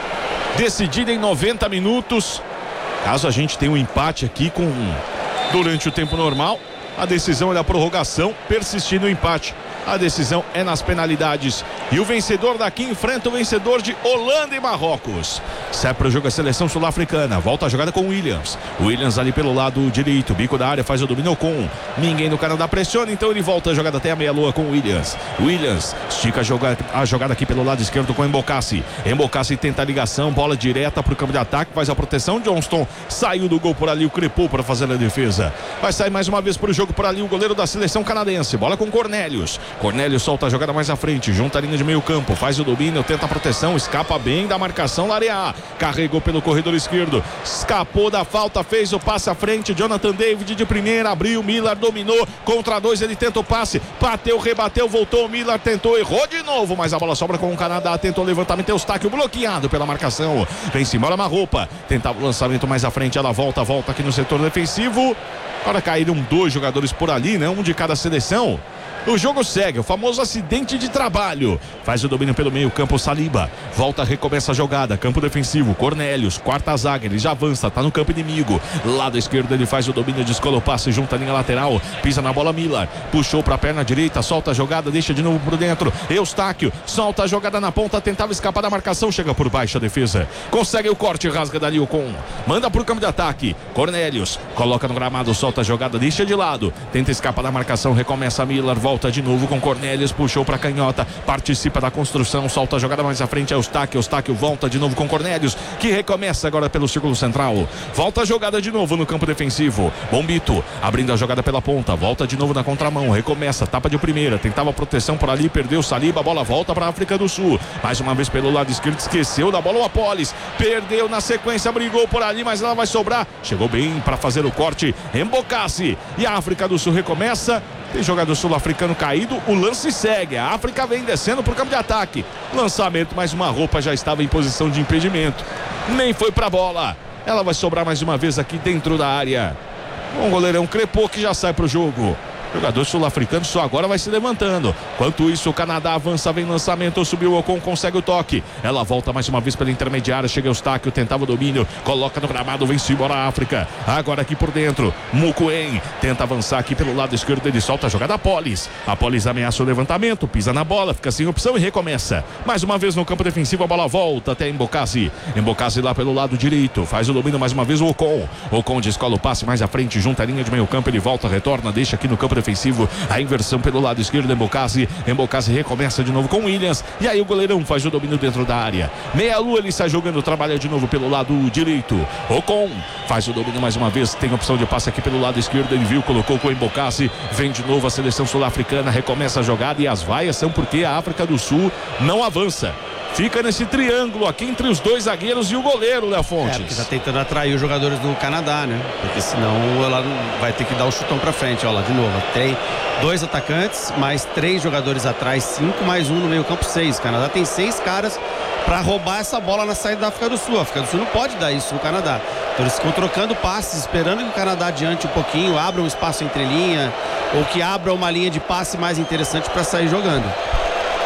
decidido em 90 minutos. Caso a gente tenha um empate aqui durante o tempo normal, a decisão é da prorrogação. Persistindo o empate, a decisão é nas penalidades. E o vencedor daqui enfrenta o vencedor de Holanda e Marrocos. Sai para o jogo a seleção sul-africana. Volta a jogada com o Williams. Williams ali pelo lado direito. Bico da área, faz o domínio com ninguém no Canadá pressiona. Então ele volta a jogada até a meia-lua com o Williams. Williams estica a jogada aqui pelo lado esquerdo com o Embocassi. Embocassi tenta a ligação. Bola direta para o campo de ataque. Faz a proteção. Johnston saiu do gol por ali. O Crepô para fazer a defesa. Vai sair mais uma vez para o jogo por ali o goleiro da seleção canadense. Bola com Cornelius. Cornelius solta a jogada mais à frente. Junta a linha de meio campo. Faz o domínio. Tenta a proteção. Escapa bem da marcação na área A. Carregou pelo corredor esquerdo. Escapou da falta. Fez o passe à frente. Jonathan David de primeira. Abriu. Miller dominou. Contra dois. Ele tenta o passe. Bateu, rebateu. Voltou. Miller tentou. Errou de novo. Mas a bola sobra com o Canadá. Tentou o levantamento. Eustáquio bloqueado pela marcação. Vem se embora Marropa. Tentava o lançamento mais à frente. Ela volta aqui no setor defensivo. Agora caíram dois jogadores por ali, né? Um de cada seleção. O jogo segue, o famoso acidente de trabalho. Faz o domínio pelo meio campo, Saliba. Volta, recomeça a jogada, campo defensivo, Cornelius, quarta zaga, ele já avança, tá no campo inimigo. Lado esquerdo ele faz o domínio, descola o passe, junta a linha lateral, pisa na bola Miller, puxou pra perna direita, solta a jogada, deixa de novo por dentro. Eustáquio, solta a jogada na ponta, tentava escapar da marcação, chega por baixo a defesa. Consegue o corte, rasga dali o com. Manda pro campo de ataque, Cornelius, coloca no gramado, solta a jogada, deixa de lado, tenta escapar da marcação, recomeça Miller, volta de novo com Cornelius, puxou para canhota, participa da construção, solta a jogada mais à frente, Eustáquio volta de novo com Cornelius, que recomeça agora pelo círculo central, volta a jogada de novo no campo defensivo, Bombito, abrindo a jogada pela ponta, volta de novo na contramão, recomeça, tapa de primeira, tentava proteção por ali, perdeu Saliba, a bola volta para a África do Sul, mais uma vez pelo lado esquerdo, esqueceu da bola o Apolis, perdeu na sequência, brigou por ali, mas ela vai sobrar, chegou bem para fazer o corte, Embocassi, e a África do Sul recomeça. Tem jogador sul-africano caído, o lance segue, a África vem descendo para o campo de ataque, lançamento, mas uma roupa já estava em posição de impedimento, nem foi para a bola, ela vai sobrar mais uma vez aqui dentro da área, um goleirão Crepô que já sai para o jogo. Jogador sul-africano só agora vai se levantando. Enquanto isso, o Canadá avança, vem lançamento, subiu o Ocon, consegue o toque. Ela volta mais uma vez pela intermediária, chega Eustáquio, tentava o domínio, coloca no gramado, vem-se embora a África. Agora aqui por dentro, Mukuen tenta avançar aqui pelo lado esquerdo, ele solta a jogada Apolis. Apolis ameaça o levantamento, pisa na bola, fica sem opção e recomeça. Mais uma vez no campo defensivo, a bola volta até Embocassi. Embocassi lá pelo lado direito, faz o domínio mais uma vez o Ocon. Ocon descola o passe mais à frente, junta a linha de meio campo, ele volta, retorna, deixa aqui no campo defensivo, a inversão pelo lado esquerdo, Embocassi recomeça de novo com Williams, e aí o goleirão faz o domínio dentro da área, meia-lua ele sai jogando, trabalha de novo pelo lado direito, Ocon faz o domínio mais uma vez, tem opção de passe aqui pelo lado esquerdo, ele viu, colocou com o Embocassi, vem de novo a seleção sul-africana, recomeça a jogada, e as vaias são porque a África do Sul não avança. Fica nesse triângulo aqui entre os dois zagueiros e o goleiro, Léo Fontes. Porque tá tentando atrair os jogadores do Canadá, né? Porque senão ela vai ter que dar o chutão pra frente, ó lá, de novo. Tem 2 atacantes, mais 3 jogadores atrás, 5 mais 1 no meio campo, 6. O Canadá tem 6 caras pra roubar essa bola na saída da África do Sul. A África do Sul não pode dar isso no Canadá. Então eles ficam trocando passes, esperando que o Canadá adiante um pouquinho, abra um espaço entre linha, ou que abra uma linha de passe mais interessante pra sair jogando.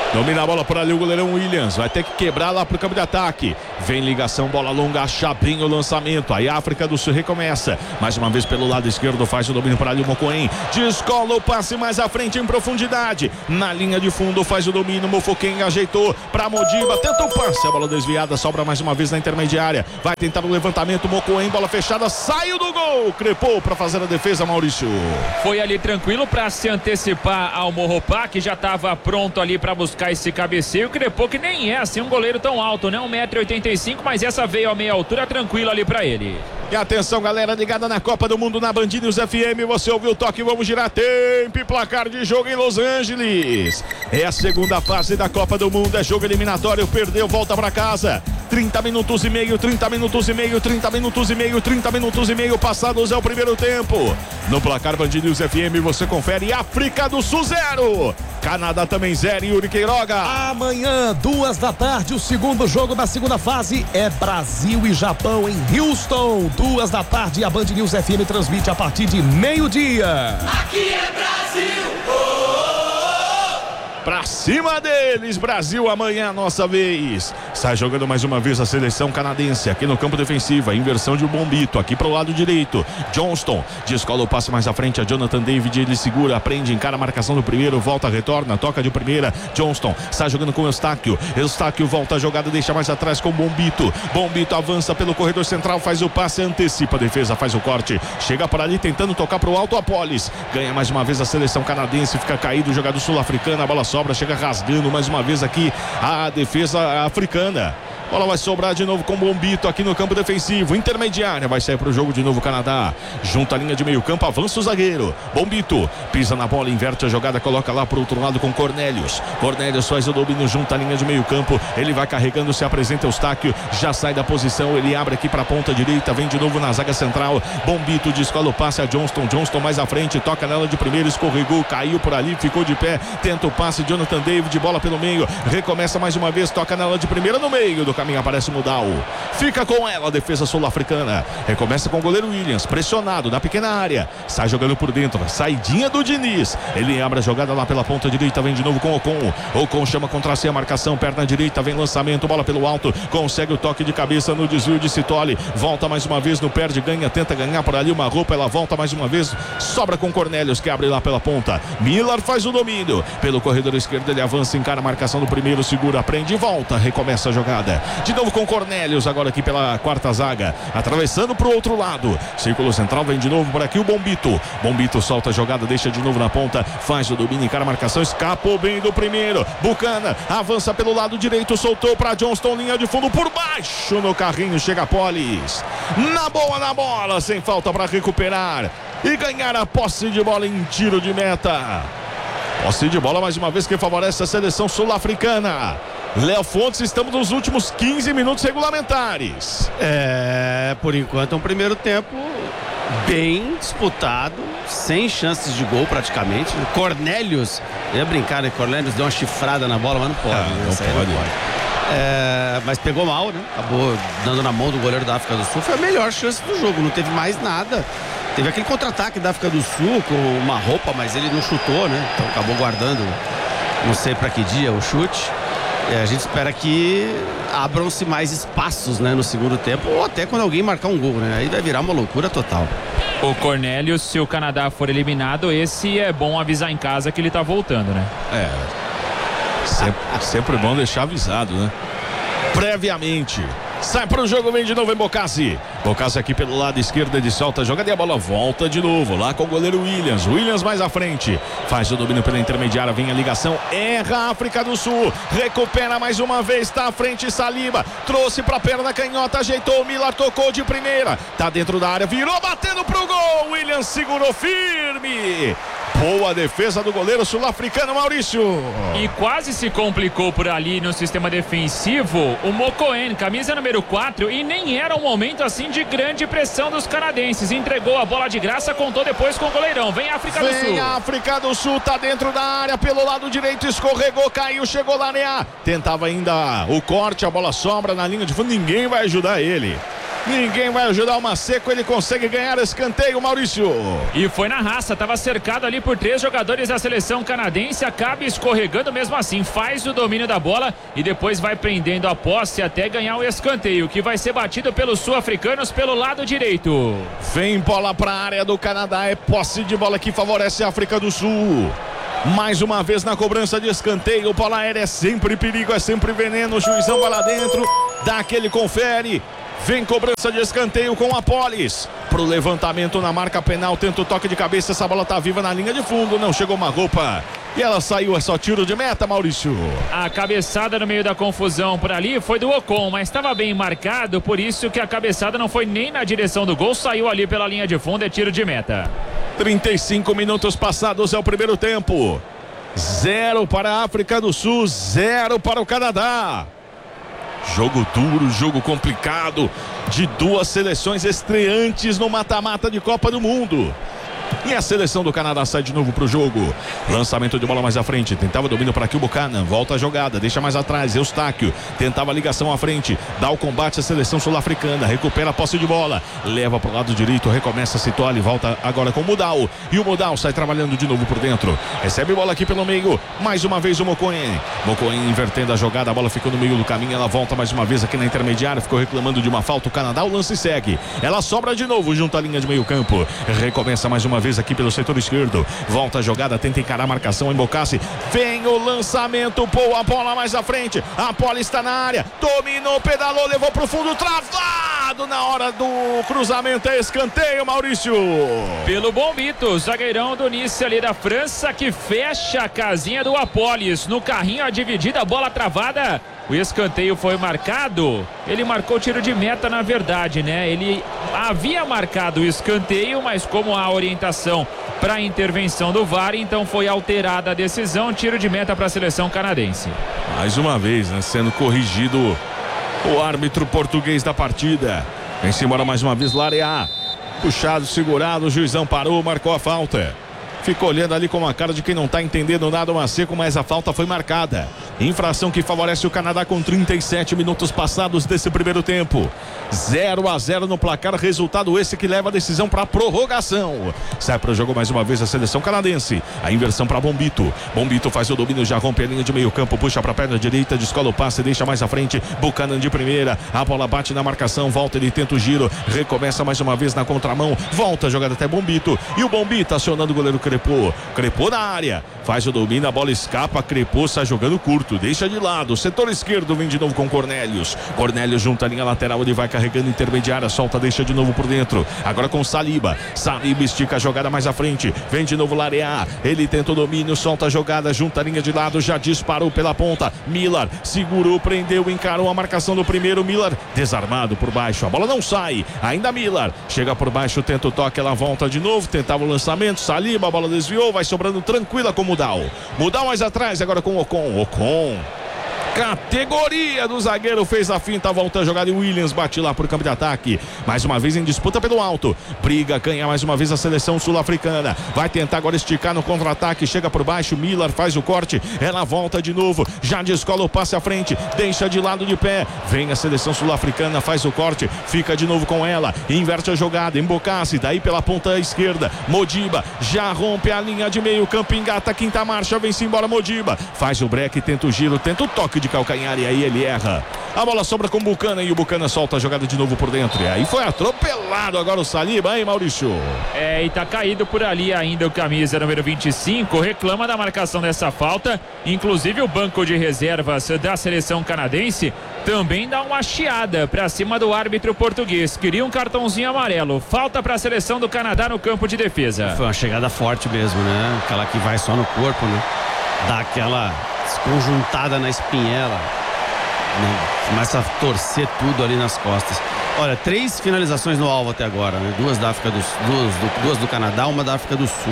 Domina a bola por ali o goleirão Williams. Vai ter que quebrar lá pro campo de ataque. Vem ligação, bola longa, acha bem o lançamento. Aí a África do Sul recomeça. Mais uma vez pelo lado esquerdo, faz o domínio por ali o Mocoen. Descola o passe mais à frente em profundidade. Na linha de fundo faz o domínio. Mofoquem ajeitou pra Modiba. Tenta o passe, a bola desviada. Sobra mais uma vez na intermediária. Vai tentar o levantamento. Mocoen, bola fechada. Saiu do gol. Crepou pra fazer a defesa, Maurício. Foi ali tranquilo pra se antecipar ao Morropá, que já estava pronto ali pra buscar esse cabeceio. O Crepô, que nem é assim um goleiro tão alto, né? 1,85 m, mas essa veio a meia altura tranquila ali pra ele. E atenção, galera, ligada na Copa do Mundo na Band News FM. Você ouviu o toque, vamos girar tempo e placar de jogo em Los Angeles. É a segunda fase da Copa do Mundo, é jogo eliminatório, perdeu, volta pra casa. 30 minutos e meio, 30 minutos e meio, 30 minutos e meio, 30 minutos e meio passados é o primeiro tempo. No placar Band News FM você confere África do Sul 0, Canadá também 0, Yuri Queiroga. Amanhã, 2 da tarde, o segundo jogo da segunda fase é Brasil e Japão em Houston. 2 da tarde, a Band News FM transmite a partir de meio-dia. Aqui é Brasil. Pra cima deles, Brasil, amanhã a nossa vez. Sai jogando mais uma vez a seleção canadense aqui no campo defensivo, a inversão de Bombito aqui pro lado direito. Johnston descola o passe mais à frente, a Jonathan David, ele segura, prende, encara a marcação do primeiro, volta, retorna, toca de primeira. Johnston sai jogando com o Eustáquio volta a jogada, deixa mais atrás com Bombito. Bombito avança pelo corredor central, faz o passe, antecipa a defesa, faz o corte, chega por ali tentando tocar pro alto, Apolis ganha mais uma vez a seleção canadense, fica caído o jogador sul-africano, a bola sobra, chega rasgando mais uma vez aqui a defesa africana. Bola vai sobrar de novo com Bombito aqui no campo defensivo. Intermediária, vai sair pro jogo de novo o Canadá. Junta a linha de meio campo, avança o zagueiro. Bombito pisa na bola, inverte a jogada, coloca lá pro outro lado com Cornelius. Cornelius faz o domínio, junta a linha de meio campo. Ele vai carregando, se apresenta Eustáquio, já sai da posição, ele abre aqui pra ponta direita, vem de novo na zaga central. Bombito descola o passe a Johnston. Johnston mais à frente, toca nela de primeiro, escorregou, caiu por ali, ficou de pé. Tenta o passe, Jonathan David, bola pelo meio. Recomeça mais uma vez, toca nela de primeira no meio do caminho, aparece o Mudal, fica com ela a defesa sul-africana, recomeça com o goleiro Williams, pressionado na pequena área, sai jogando por dentro, saidinha do Diniz, ele abre a jogada lá pela ponta direita, vem de novo com Ocon chama contra si a marcação, perna direita, vem lançamento, bola pelo alto, consegue o toque de cabeça no desvio de Citoli, volta mais uma vez, no perde, ganha, tenta ganhar por ali uma roupa, ela volta mais uma vez, sobra com Cornelius, que abre lá pela ponta, Miller faz o domínio, pelo corredor esquerdo, ele avança, encara a marcação do primeiro, segura, prende e volta, recomeça a jogada, de novo com Cornelius, agora aqui pela quarta zaga, atravessando pro outro lado, círculo central, vem de novo por aqui o Bombito solta a jogada, deixa de novo na ponta, faz o domínio, encara a marcação, escapou bem do primeiro, Bucana, avança pelo lado direito, soltou pra Johnston, linha de fundo por baixo, no carrinho, chega Polis, na bola, sem falta para recuperar e ganhar a posse de bola em tiro de meta. Posse de bola mais uma vez que favorece a seleção sul-africana. Léo Fontes, estamos nos últimos 15 minutos regulamentares. Por enquanto é um primeiro tempo bem disputado, sem chances de gol praticamente. Cornelius, eu ia brincar, né? Cornelius deu uma chifrada na bola, mas não pode. Não pode. Mas pegou mal, né? Acabou dando na mão do goleiro da África do Sul. Foi a melhor chance do jogo, não teve mais nada. Teve aquele contra-ataque da África do Sul com uma roupa, mas ele não chutou, né? Então acabou guardando, não sei pra que dia, o chute. A gente espera que abram-se mais espaços, né, no segundo tempo, ou até quando alguém marcar um gol, né? Aí vai virar uma loucura total. O Cornelius, se o Canadá for eliminado, esse é bom avisar em casa que ele tá voltando, né? Sempre bom deixar avisado, né? Previamente. Sai pro jogo, vem de novo em Bocassi aqui pelo lado esquerdo, ele solta a jogada e a bola volta de novo lá com o goleiro Williams mais à frente, faz o domínio pela intermediária, vem a ligação, erra a África do Sul, recupera mais uma vez, tá à frente Saliba, trouxe pra perna canhota, ajeitou, Miller tocou de primeira, tá dentro da área, virou batendo pro gol, Williams segurou firme. Boa defesa do goleiro sul-africano, Maurício. E quase se complicou por ali no sistema defensivo o Mocoen, camisa número 4, e nem era um momento assim de grande pressão dos canadenses. Entregou a bola de graça, contou depois com o goleirão. Vem a África do Sul. Vem a África do Sul, tá dentro da área, pelo lado direito, escorregou, caiu, chegou lá, Neá. Tentava ainda o corte, a bola sobra na linha de fundo, ninguém vai ajudar ele. Ninguém vai ajudar o Maceco, ele consegue ganhar escanteio, Maurício. E foi na raça, estava cercado ali por 3 jogadores da seleção canadense, acaba escorregando mesmo assim, faz o domínio da bola e depois vai prendendo a posse até ganhar o escanteio, que vai ser batido pelos sul-africanos pelo lado direito. Vem bola para a área do Canadá, é posse de bola que favorece a África do Sul. Mais uma vez na cobrança de escanteio, bola aérea é sempre perigo, é sempre veneno, o juizão vai lá dentro, dá aquele confere. Vem cobrança de escanteio com a Polis. Pro levantamento na marca penal, tenta o toque de cabeça, essa bola tá viva na linha de fundo, não chegou uma roupa. E ela saiu, é só tiro de meta, Maurício. A cabeçada no meio da confusão por ali foi do Ocon, mas estava bem marcado, por isso que a cabeçada não foi nem na direção do gol, saiu ali pela linha de fundo, é tiro de meta. 35 minutos passados, é o primeiro tempo. 0 para a África do Sul, 0 para o Canadá. Jogo duro, jogo complicado, de duas seleções estreantes no mata-mata de Copa do Mundo. E a seleção do Canadá sai de novo pro jogo. Lançamento de bola mais à frente. Tentava domínio para aqui o Buchanan. Volta a jogada, deixa mais atrás. Eustáquio tentava a ligação à frente. Dá o combate à seleção sul-africana. Recupera a posse de bola. Leva pro lado direito. Recomeça a situar e volta agora com o Mudau. E o Mudau sai trabalhando de novo por dentro. Recebe bola aqui pelo meio. Mais uma vez o Mokoen. Mokoen invertendo a jogada. A bola ficou no meio do caminho. Ela volta mais uma vez aqui na intermediária. Ficou reclamando de uma falta. O Canadá, o lance segue. Ela sobra de novo junto à linha de meio campo. Recomeça mais uma vez aqui pelo setor esquerdo, volta a jogada, tenta encarar a marcação, Embocassi, vem o lançamento, pô, a bola mais à frente, a bola está na área, dominou, pedalou, levou pro fundo, travado na hora do cruzamento, é escanteio, Maurício. Pelo Bombito, zagueirão do Nice ali da França, que fecha a casinha do Apolis, no carrinho a dividida, a bola travada. O escanteio foi marcado, ele marcou tiro de meta na verdade, né? Ele havia marcado o escanteio, mas como a orientação para a intervenção do VAR, então foi alterada a decisão, tiro de meta para a seleção canadense. Mais uma vez, né? Sendo corrigido o árbitro português da partida. Vem-se embora mais uma vez, Larea. Puxado, segurado, o juizão parou, marcou a falta. Ficou olhando ali com a cara de quem não está entendendo nada, o Maceco, mas a falta foi marcada. Infração que favorece o Canadá com 37 minutos passados desse primeiro tempo. 0-0 no placar, resultado esse que leva a decisão para a prorrogação. Sai para o jogo mais uma vez a seleção canadense. A inversão para Bombito. Bombito faz o domínio, já rompe a linha de meio campo, puxa para a perna direita, descola o passe, deixa mais à frente. Buchanan de primeira, a bola bate na marcação, volta, ele tenta o giro, recomeça mais uma vez na contramão, volta a jogada até Bombito. E o Bombito acionando o goleiro Crepô na área, faz o domínio, a bola escapa, Crepô sai jogando curto, deixa de lado, setor esquerdo vem de novo com Cornelius junta a linha lateral, ele vai carregando intermediária, solta, deixa de novo por dentro, agora com Saliba estica a jogada mais à frente, vem de novo Larea, ele tenta o domínio, solta a jogada, junta a linha de lado, já disparou pela ponta, Miller segurou, prendeu, encarou a marcação do primeiro, Miller desarmado por baixo, a bola não sai, ainda Miller, chega por baixo, tenta o toque, ela volta de novo, tentava o lançamento, Saliba, a bola desviou, vai sobrando tranquila com o Mudau mais atrás, agora com o Ocon, categoria do zagueiro, fez a finta, volta a jogada e Williams bate lá por campo de ataque, mais uma vez em disputa pelo alto, briga, ganha mais uma vez a seleção sul-africana, vai tentar agora esticar no contra-ataque, chega por baixo, Miller faz o corte, ela volta de novo, já descola o passe à frente, deixa de lado de pé, vem a seleção sul-africana, faz o corte, fica de novo com ela, inverte a jogada, Embocassi, daí pela ponta esquerda, Modiba, já rompe a linha de meio campo, engata a quinta marcha, vem-se embora Modiba, faz o break, tenta o giro, tenta o toque de calcanhar e aí ele erra. A bola sobra com o Buchanan e o Buchanan solta a jogada de novo por dentro. E aí foi atropelado agora o Saliba, hein, Maurício? E tá caído por ali ainda o camisa número 25, reclama da marcação dessa falta. Inclusive o banco de reservas da seleção canadense também dá uma chiada pra cima do árbitro português. Queria um cartãozinho amarelo. Falta pra seleção do Canadá no campo de defesa. Foi uma chegada forte mesmo, né? Aquela que vai só no corpo, né? Dá aquela desconjuntada na espinhela, né? Começa a torcer tudo ali nas costas. Olha, 3 finalizações no alvo até agora, né? 2 da África duas do Canadá, uma da África do Sul.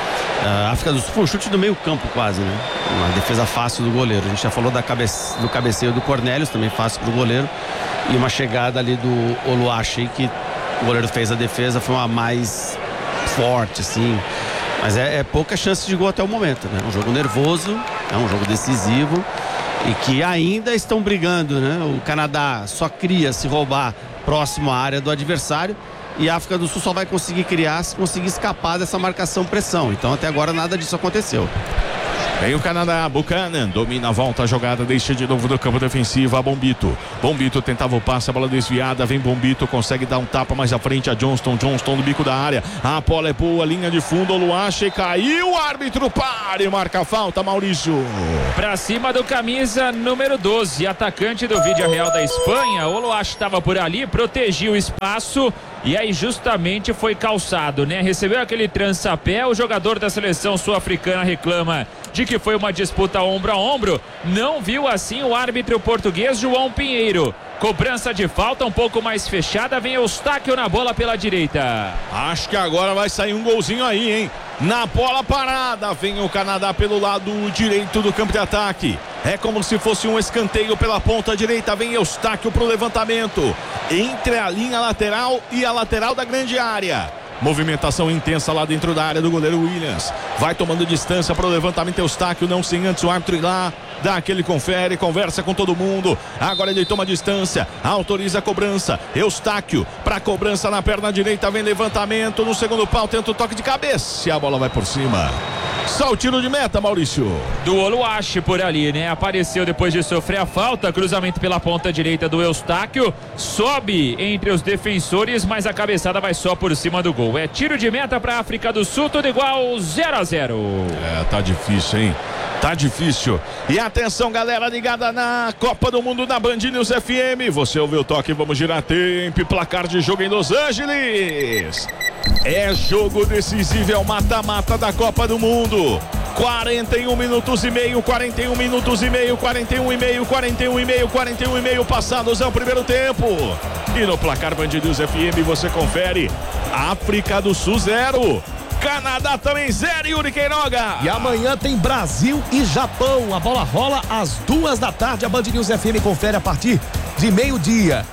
A África do Sul foi um chute do meio campo quase, né? Uma defesa fácil do goleiro. A gente já falou do cabeceio do Cornelius, também fácil pro goleiro. E uma chegada ali do Oluwache, que o goleiro fez a defesa, foi uma mais forte, assim. Mas é pouca chance de gol até o momento, né? Um jogo nervoso, é um jogo decisivo e que ainda estão brigando, né? O Canadá só cria se roubar próximo à área do adversário. E a África do Sul só vai conseguir criar se conseguir escapar dessa marcação-pressão. Então até agora nada disso aconteceu. Vem o Canadá, Buchanan, domina a volta, a jogada, deixa de novo do campo defensivo a Bombito. Bombito tentava o passe, a bola desviada, vem Bombito, consegue dar um tapa mais à frente a Johnston no bico da área. A bola é boa, linha de fundo, Oluache caiu, o árbitro para e marca a falta, Maurício. Pra cima do camisa número 12, atacante do Vídeo Real da Espanha, Oluache estava por ali, protegiu o espaço. E aí justamente foi calçado, né? Recebeu aquele trançapé, o jogador da seleção sul-africana reclama de que foi uma disputa ombro a ombro. Não viu assim o árbitro português João Pinheiro. Cobrança de falta um pouco mais fechada, vem Eustáquio na bola pela direita. Acho que agora vai sair um golzinho aí, hein? Na bola parada, vem o Canadá pelo lado direito do campo de ataque. É como se fosse um escanteio pela ponta direita, vem Eustáquio pro levantamento. Entre a linha lateral e a lateral da grande área. Movimentação intensa lá dentro da área do goleiro Williams. Vai tomando distância para o levantamento Eustáquio, não sem antes o árbitro ir lá, dá aquele confere, conversa com todo mundo. Agora ele toma distância, autoriza a cobrança. Eustáquio para cobrança na perna direita, vem levantamento no segundo pau, tenta o toque de cabeça e a bola vai por cima. Só o tiro de meta, Maurício. Do Oluache por ali, né? Apareceu depois de sofrer a falta, cruzamento pela ponta direita do Eustáquio, sobe entre os defensores, mas a cabeçada vai só por cima do gol. É tiro de meta para a África do Sul, tudo igual, 0-0. Tá difícil, hein? Tá difícil. E atenção, galera ligada na Copa do Mundo na Band News FM. Você ouviu o toque, vamos girar tempo e placar de jogo em Los Angeles. É jogo decisivo, é o mata-mata da Copa do Mundo. 41 minutos e meio, 41 minutos e meio, 41 e meio, 41 e meio, 41 e meio passados é o primeiro tempo. E no placar Band News FM você confere: África do Sul 0, Canadá também 0, Yuri Queiroga. E amanhã tem Brasil e Japão. A bola rola às 2h. A Band News FM confere a partir de meio-dia.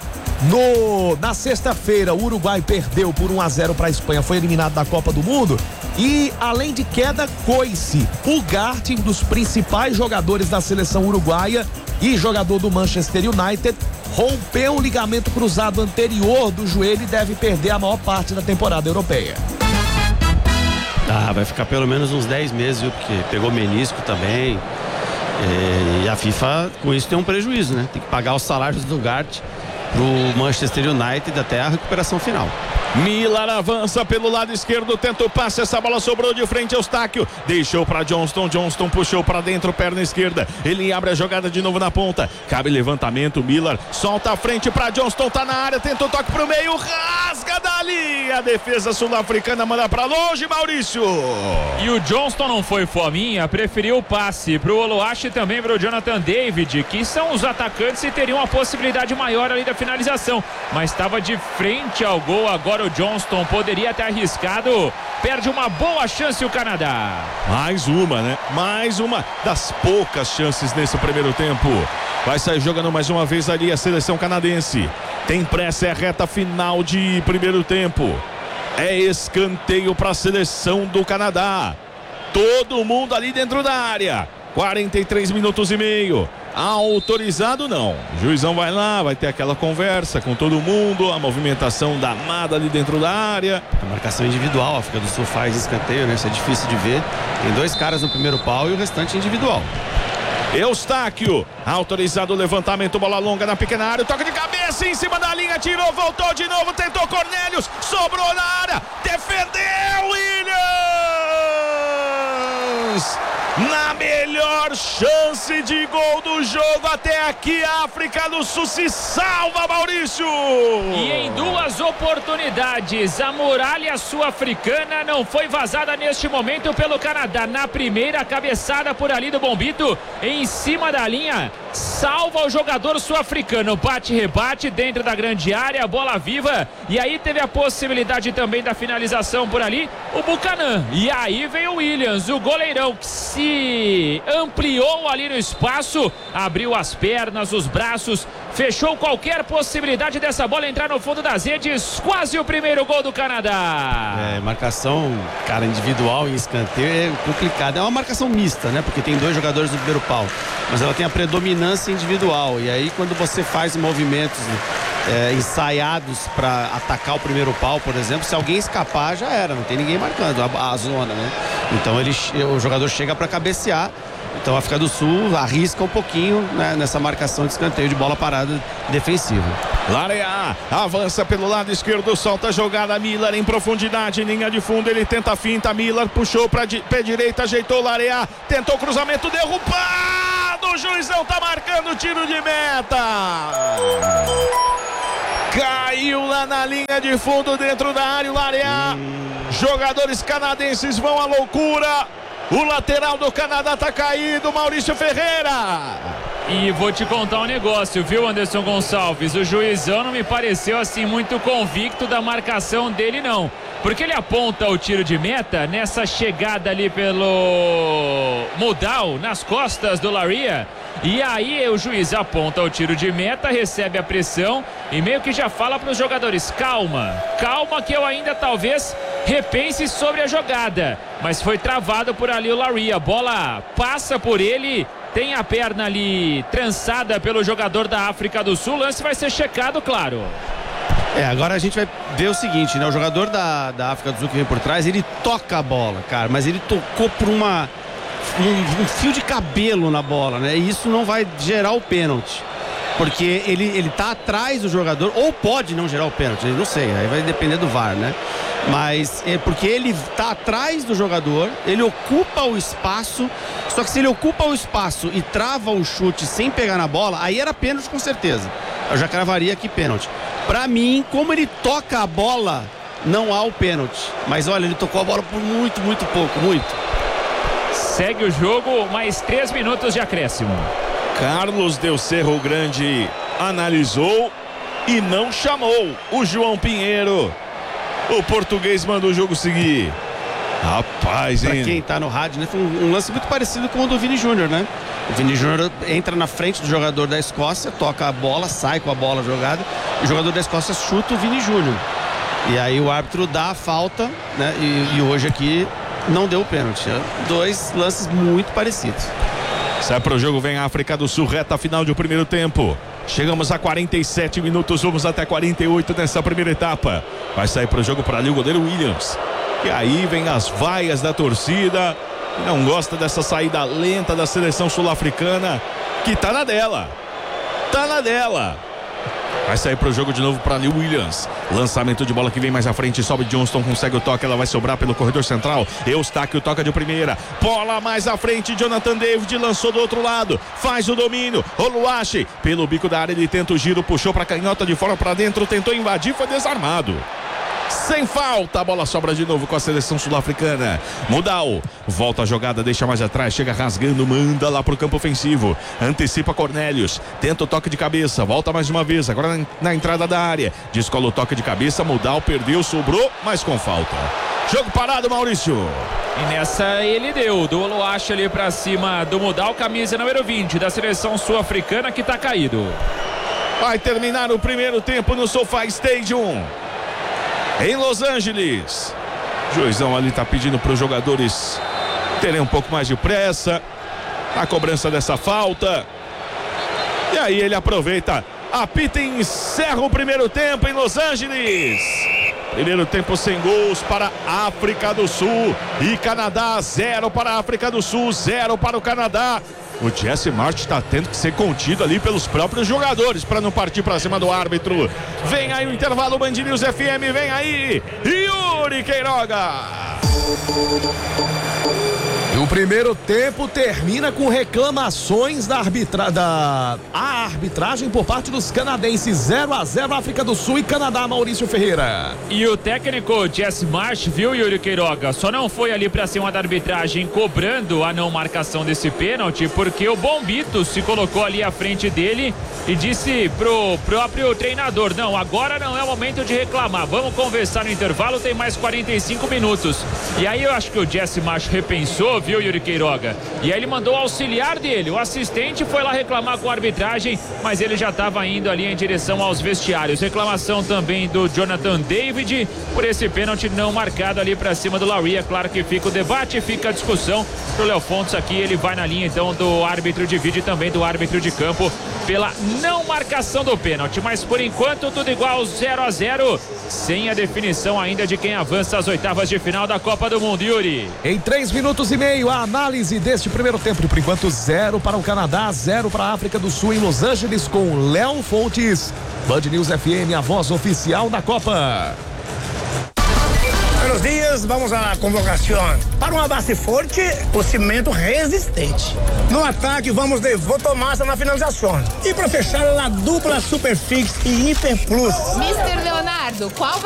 Na sexta-feira, o Uruguai perdeu por 1-0 para a Espanha, foi eliminado da Copa do Mundo. E além de queda, coice. O Gart, um dos principais jogadores da seleção uruguaia e jogador do Manchester United, rompeu o ligamento cruzado anterior do joelho e deve perder a maior parte da temporada europeia. Vai ficar pelo menos uns 10 meses, viu? Porque pegou menisco também. E a FIFA, com isso, tem um prejuízo, né? Tem que pagar os salários do Gart pro Manchester United até a recuperação final. Millar avança pelo lado esquerdo, tenta o passe, essa bola sobrou de frente, Eustáquio deixou para Johnston puxou para dentro, perna esquerda, ele abre a jogada de novo na ponta, cabe levantamento, Millar solta a frente para Johnston, tá na área, tenta o toque pro meio, rasga dali, a defesa sul-africana manda para longe, Maurício. E o Johnston não foi fominha, preferiu o passe pro Oluache e também pro Jonathan David, que são os atacantes e teriam uma possibilidade maior ali da finalização, mas estava de frente ao gol. Agora o Johnston poderia ter arriscado, perde uma boa chance o Canadá. Mais uma, né? Mais uma das poucas chances nesse primeiro tempo. Vai sair jogando mais uma vez ali a seleção canadense. Tem pressa, é a reta final de primeiro tempo. É escanteio para a seleção do Canadá. Todo mundo ali dentro da área. 43 minutos e meio. Autorizado não. O juizão vai lá, vai ter aquela conversa com todo mundo, a movimentação danada ali dentro da área. A marcação individual, a África do Sul faz escanteio, né? Isso é difícil de ver. Tem 2 caras no primeiro pau e o restante individual. Eustáquio, autorizado o levantamento, bola longa na pequena área, toque de cabeça em cima da linha, tirou, voltou de novo, tentou Cornelius, sobrou na área, defendeu Williams! Na melhor chance de gol do jogo até aqui, a África do Sul se salva, Maurício! E em 2 oportunidades, a muralha sul-africana não foi vazada neste momento pelo Canadá. Na primeira, cabeçada por ali do Bombito, em cima da linha, salva o jogador sul-africano, bate-rebate dentro da grande área, bola viva, e aí teve a possibilidade também da finalização por ali, o Buchanan, e aí vem o Williams, o goleirão, que se ampliou ali no espaço, abriu as pernas, os braços, fechou qualquer possibilidade dessa bola entrar no fundo das redes, quase o primeiro gol do Canadá. Marcação, cara, individual em escanteio é complicado, é uma marcação mista, né, porque tem 2 jogadores no primeiro pau, mas ela tem a predominância individual, e aí quando você faz movimentos ensaiados para atacar o primeiro pau, por exemplo. Se alguém escapar, já era, não tem ninguém marcando a zona, né? Então o jogador chega para cabecear. Então a África do Sul arrisca um pouquinho, né, nessa marcação de escanteio de bola parada defensiva. Larea avança pelo lado esquerdo, solta a jogada, Miller em profundidade, linha de fundo, ele tenta a finta, Miller puxou para pé direito, ajeitou Larea, tentou o cruzamento, derrubado, o juizão tá marcando o tiro de meta. Caiu lá na linha de fundo dentro da área o Larea. Jogadores canadenses vão à loucura. O lateral do Canadá tá caído, Maurício Ferreira. E vou te contar um negócio, viu, Anderson Gonçalves? O juizão não me pareceu assim muito convicto da marcação dele, não. Porque ele aponta o tiro de meta nessa chegada ali pelo Mudal, nas costas do Larea. E aí o juiz aponta o tiro de meta, recebe a pressão e meio que já fala para os jogadores: calma, calma que eu ainda talvez repense sobre a jogada. Mas foi travado por ali o Larea, a bola passa por ele, tem a perna ali trançada pelo jogador da África do Sul, o lance vai ser checado, claro. Agora a gente vai ver o seguinte, né? O jogador da África do Sul que vem por trás, ele toca a bola, cara, mas ele tocou por um fio de cabelo na bola, né? E isso não vai gerar o pênalti, porque ele tá atrás do jogador, ou pode não gerar o pênalti, não sei, aí vai depender do VAR, né? Mas é porque ele tá atrás do jogador, ele ocupa o espaço, só que se ele ocupa o espaço e trava o chute sem pegar na bola, aí era pênalti com certeza. Eu já cravaria aqui pênalti. Pra mim, como ele toca a bola, não há o pênalti. Mas olha, ele tocou a bola por muito, muito pouco, muito. Segue o jogo, mais 3 minutos de acréscimo. Carlos Del Cerro Grande analisou e não chamou o João Pinheiro. O português manda o jogo seguir. Rapaz, hein? Pra quem tá no rádio, né? Foi um lance muito parecido com o do Vini Júnior, né? O Vini Júnior entra na frente do jogador da Escócia, toca a bola, sai com a bola jogada, e o jogador da Escócia chuta o Vini Júnior. E aí o árbitro dá a falta, né? E hoje aqui não deu o pênalti. Dois lances muito parecidos. Sai pro jogo, vem a África do Sul, reta final do primeiro tempo. Chegamos a 47 minutos, vamos até 48 nessa primeira etapa. Vai sair pro jogo para ali o goleiro Williams. E aí vem as vaias da torcida, que não gosta dessa saída lenta da seleção sul-africana, que tá na dela. Tá na dela. Vai sair pro jogo de novo para ali o Williams. Lançamento de bola que vem mais à frente. Sobe Johnston, consegue o toque. Ela vai sobrar pelo corredor central. Eustáquio toca de primeira. Bola mais à frente. Jonathan David lançou do outro lado. Faz o domínio. Oluwache pelo bico da área. Ele tenta o giro. Puxou para canhota de fora para dentro. Tentou invadir. Foi desarmado. Sem falta, a bola sobra de novo com a seleção sul-africana. Mudal, volta a jogada, deixa mais atrás, chega rasgando, manda lá pro campo ofensivo. Antecipa Cornélios, tenta o toque de cabeça, volta mais uma vez, agora na entrada da área. Descola o toque de cabeça, Mudal perdeu, sobrou, mas com falta. Jogo parado, Maurício. E nessa ele deu, do Oluwache ali pra cima do Mudal, camisa número 20 da seleção sul-africana que tá caído. Vai terminar o primeiro tempo no SoFi Stadium, em Los Angeles. O juizão ali tá pedindo para os jogadores terem um pouco mais de pressa na cobrança dessa falta. E aí ele aproveita, apita e encerra o primeiro tempo em Los Angeles. Primeiro tempo sem gols para a África do Sul e Canadá. 0 para a África do Sul, 0 para o Canadá. O Jesse March está tendo que ser contido ali pelos próprios jogadores para não partir para cima do árbitro. Vem aí o intervalo, Band News FM, vem aí Yuri Queiroga. O primeiro tempo termina com reclamações da arbitragem por parte dos canadenses. 0-0 África do Sul e Canadá, Maurício Ferreira. E o técnico Jesse March, viu, Yuri Queiroga, só não foi ali pra cima da arbitragem cobrando a não marcação desse pênalti, porque o Bombito se colocou ali à frente dele e disse pro próprio treinador: não, agora não é o momento de reclamar, vamos conversar no intervalo, tem mais 45 minutos. E aí eu acho que o Jesse Macho repensou, viu, Yuri Queiroga? E aí ele mandou o auxiliar dele, o assistente foi lá reclamar com a arbitragem, mas ele já estava indo ali em direção aos vestiários. Reclamação também do Jonathan David por esse pênalti não marcado ali para cima do Lowry. É claro que fica o debate, fica a discussão. Pro Léo Fontes aqui, ele vai na linha então do árbitro de vídeo e também do árbitro de campo pela não marcação do pênalti. Mas por enquanto tudo igual, 0-0, sem a definição ainda de quem avança às oitavas de final da Copa do Mundo, Yuri. Em 3 minutos e meio, a análise deste primeiro tempo. Por enquanto, 0 para o Canadá, 0 para a África do Sul em Los Angeles com Léo Fontes. Band News FM, a voz oficial da Copa. Buenos dias, vamos à convocação. Para uma base forte, o cimento resistente. No ataque, vamos de Votomassa na finalização. E para fechar, a dupla Superfix e Hiper Plus. Mr. Leonardo, qual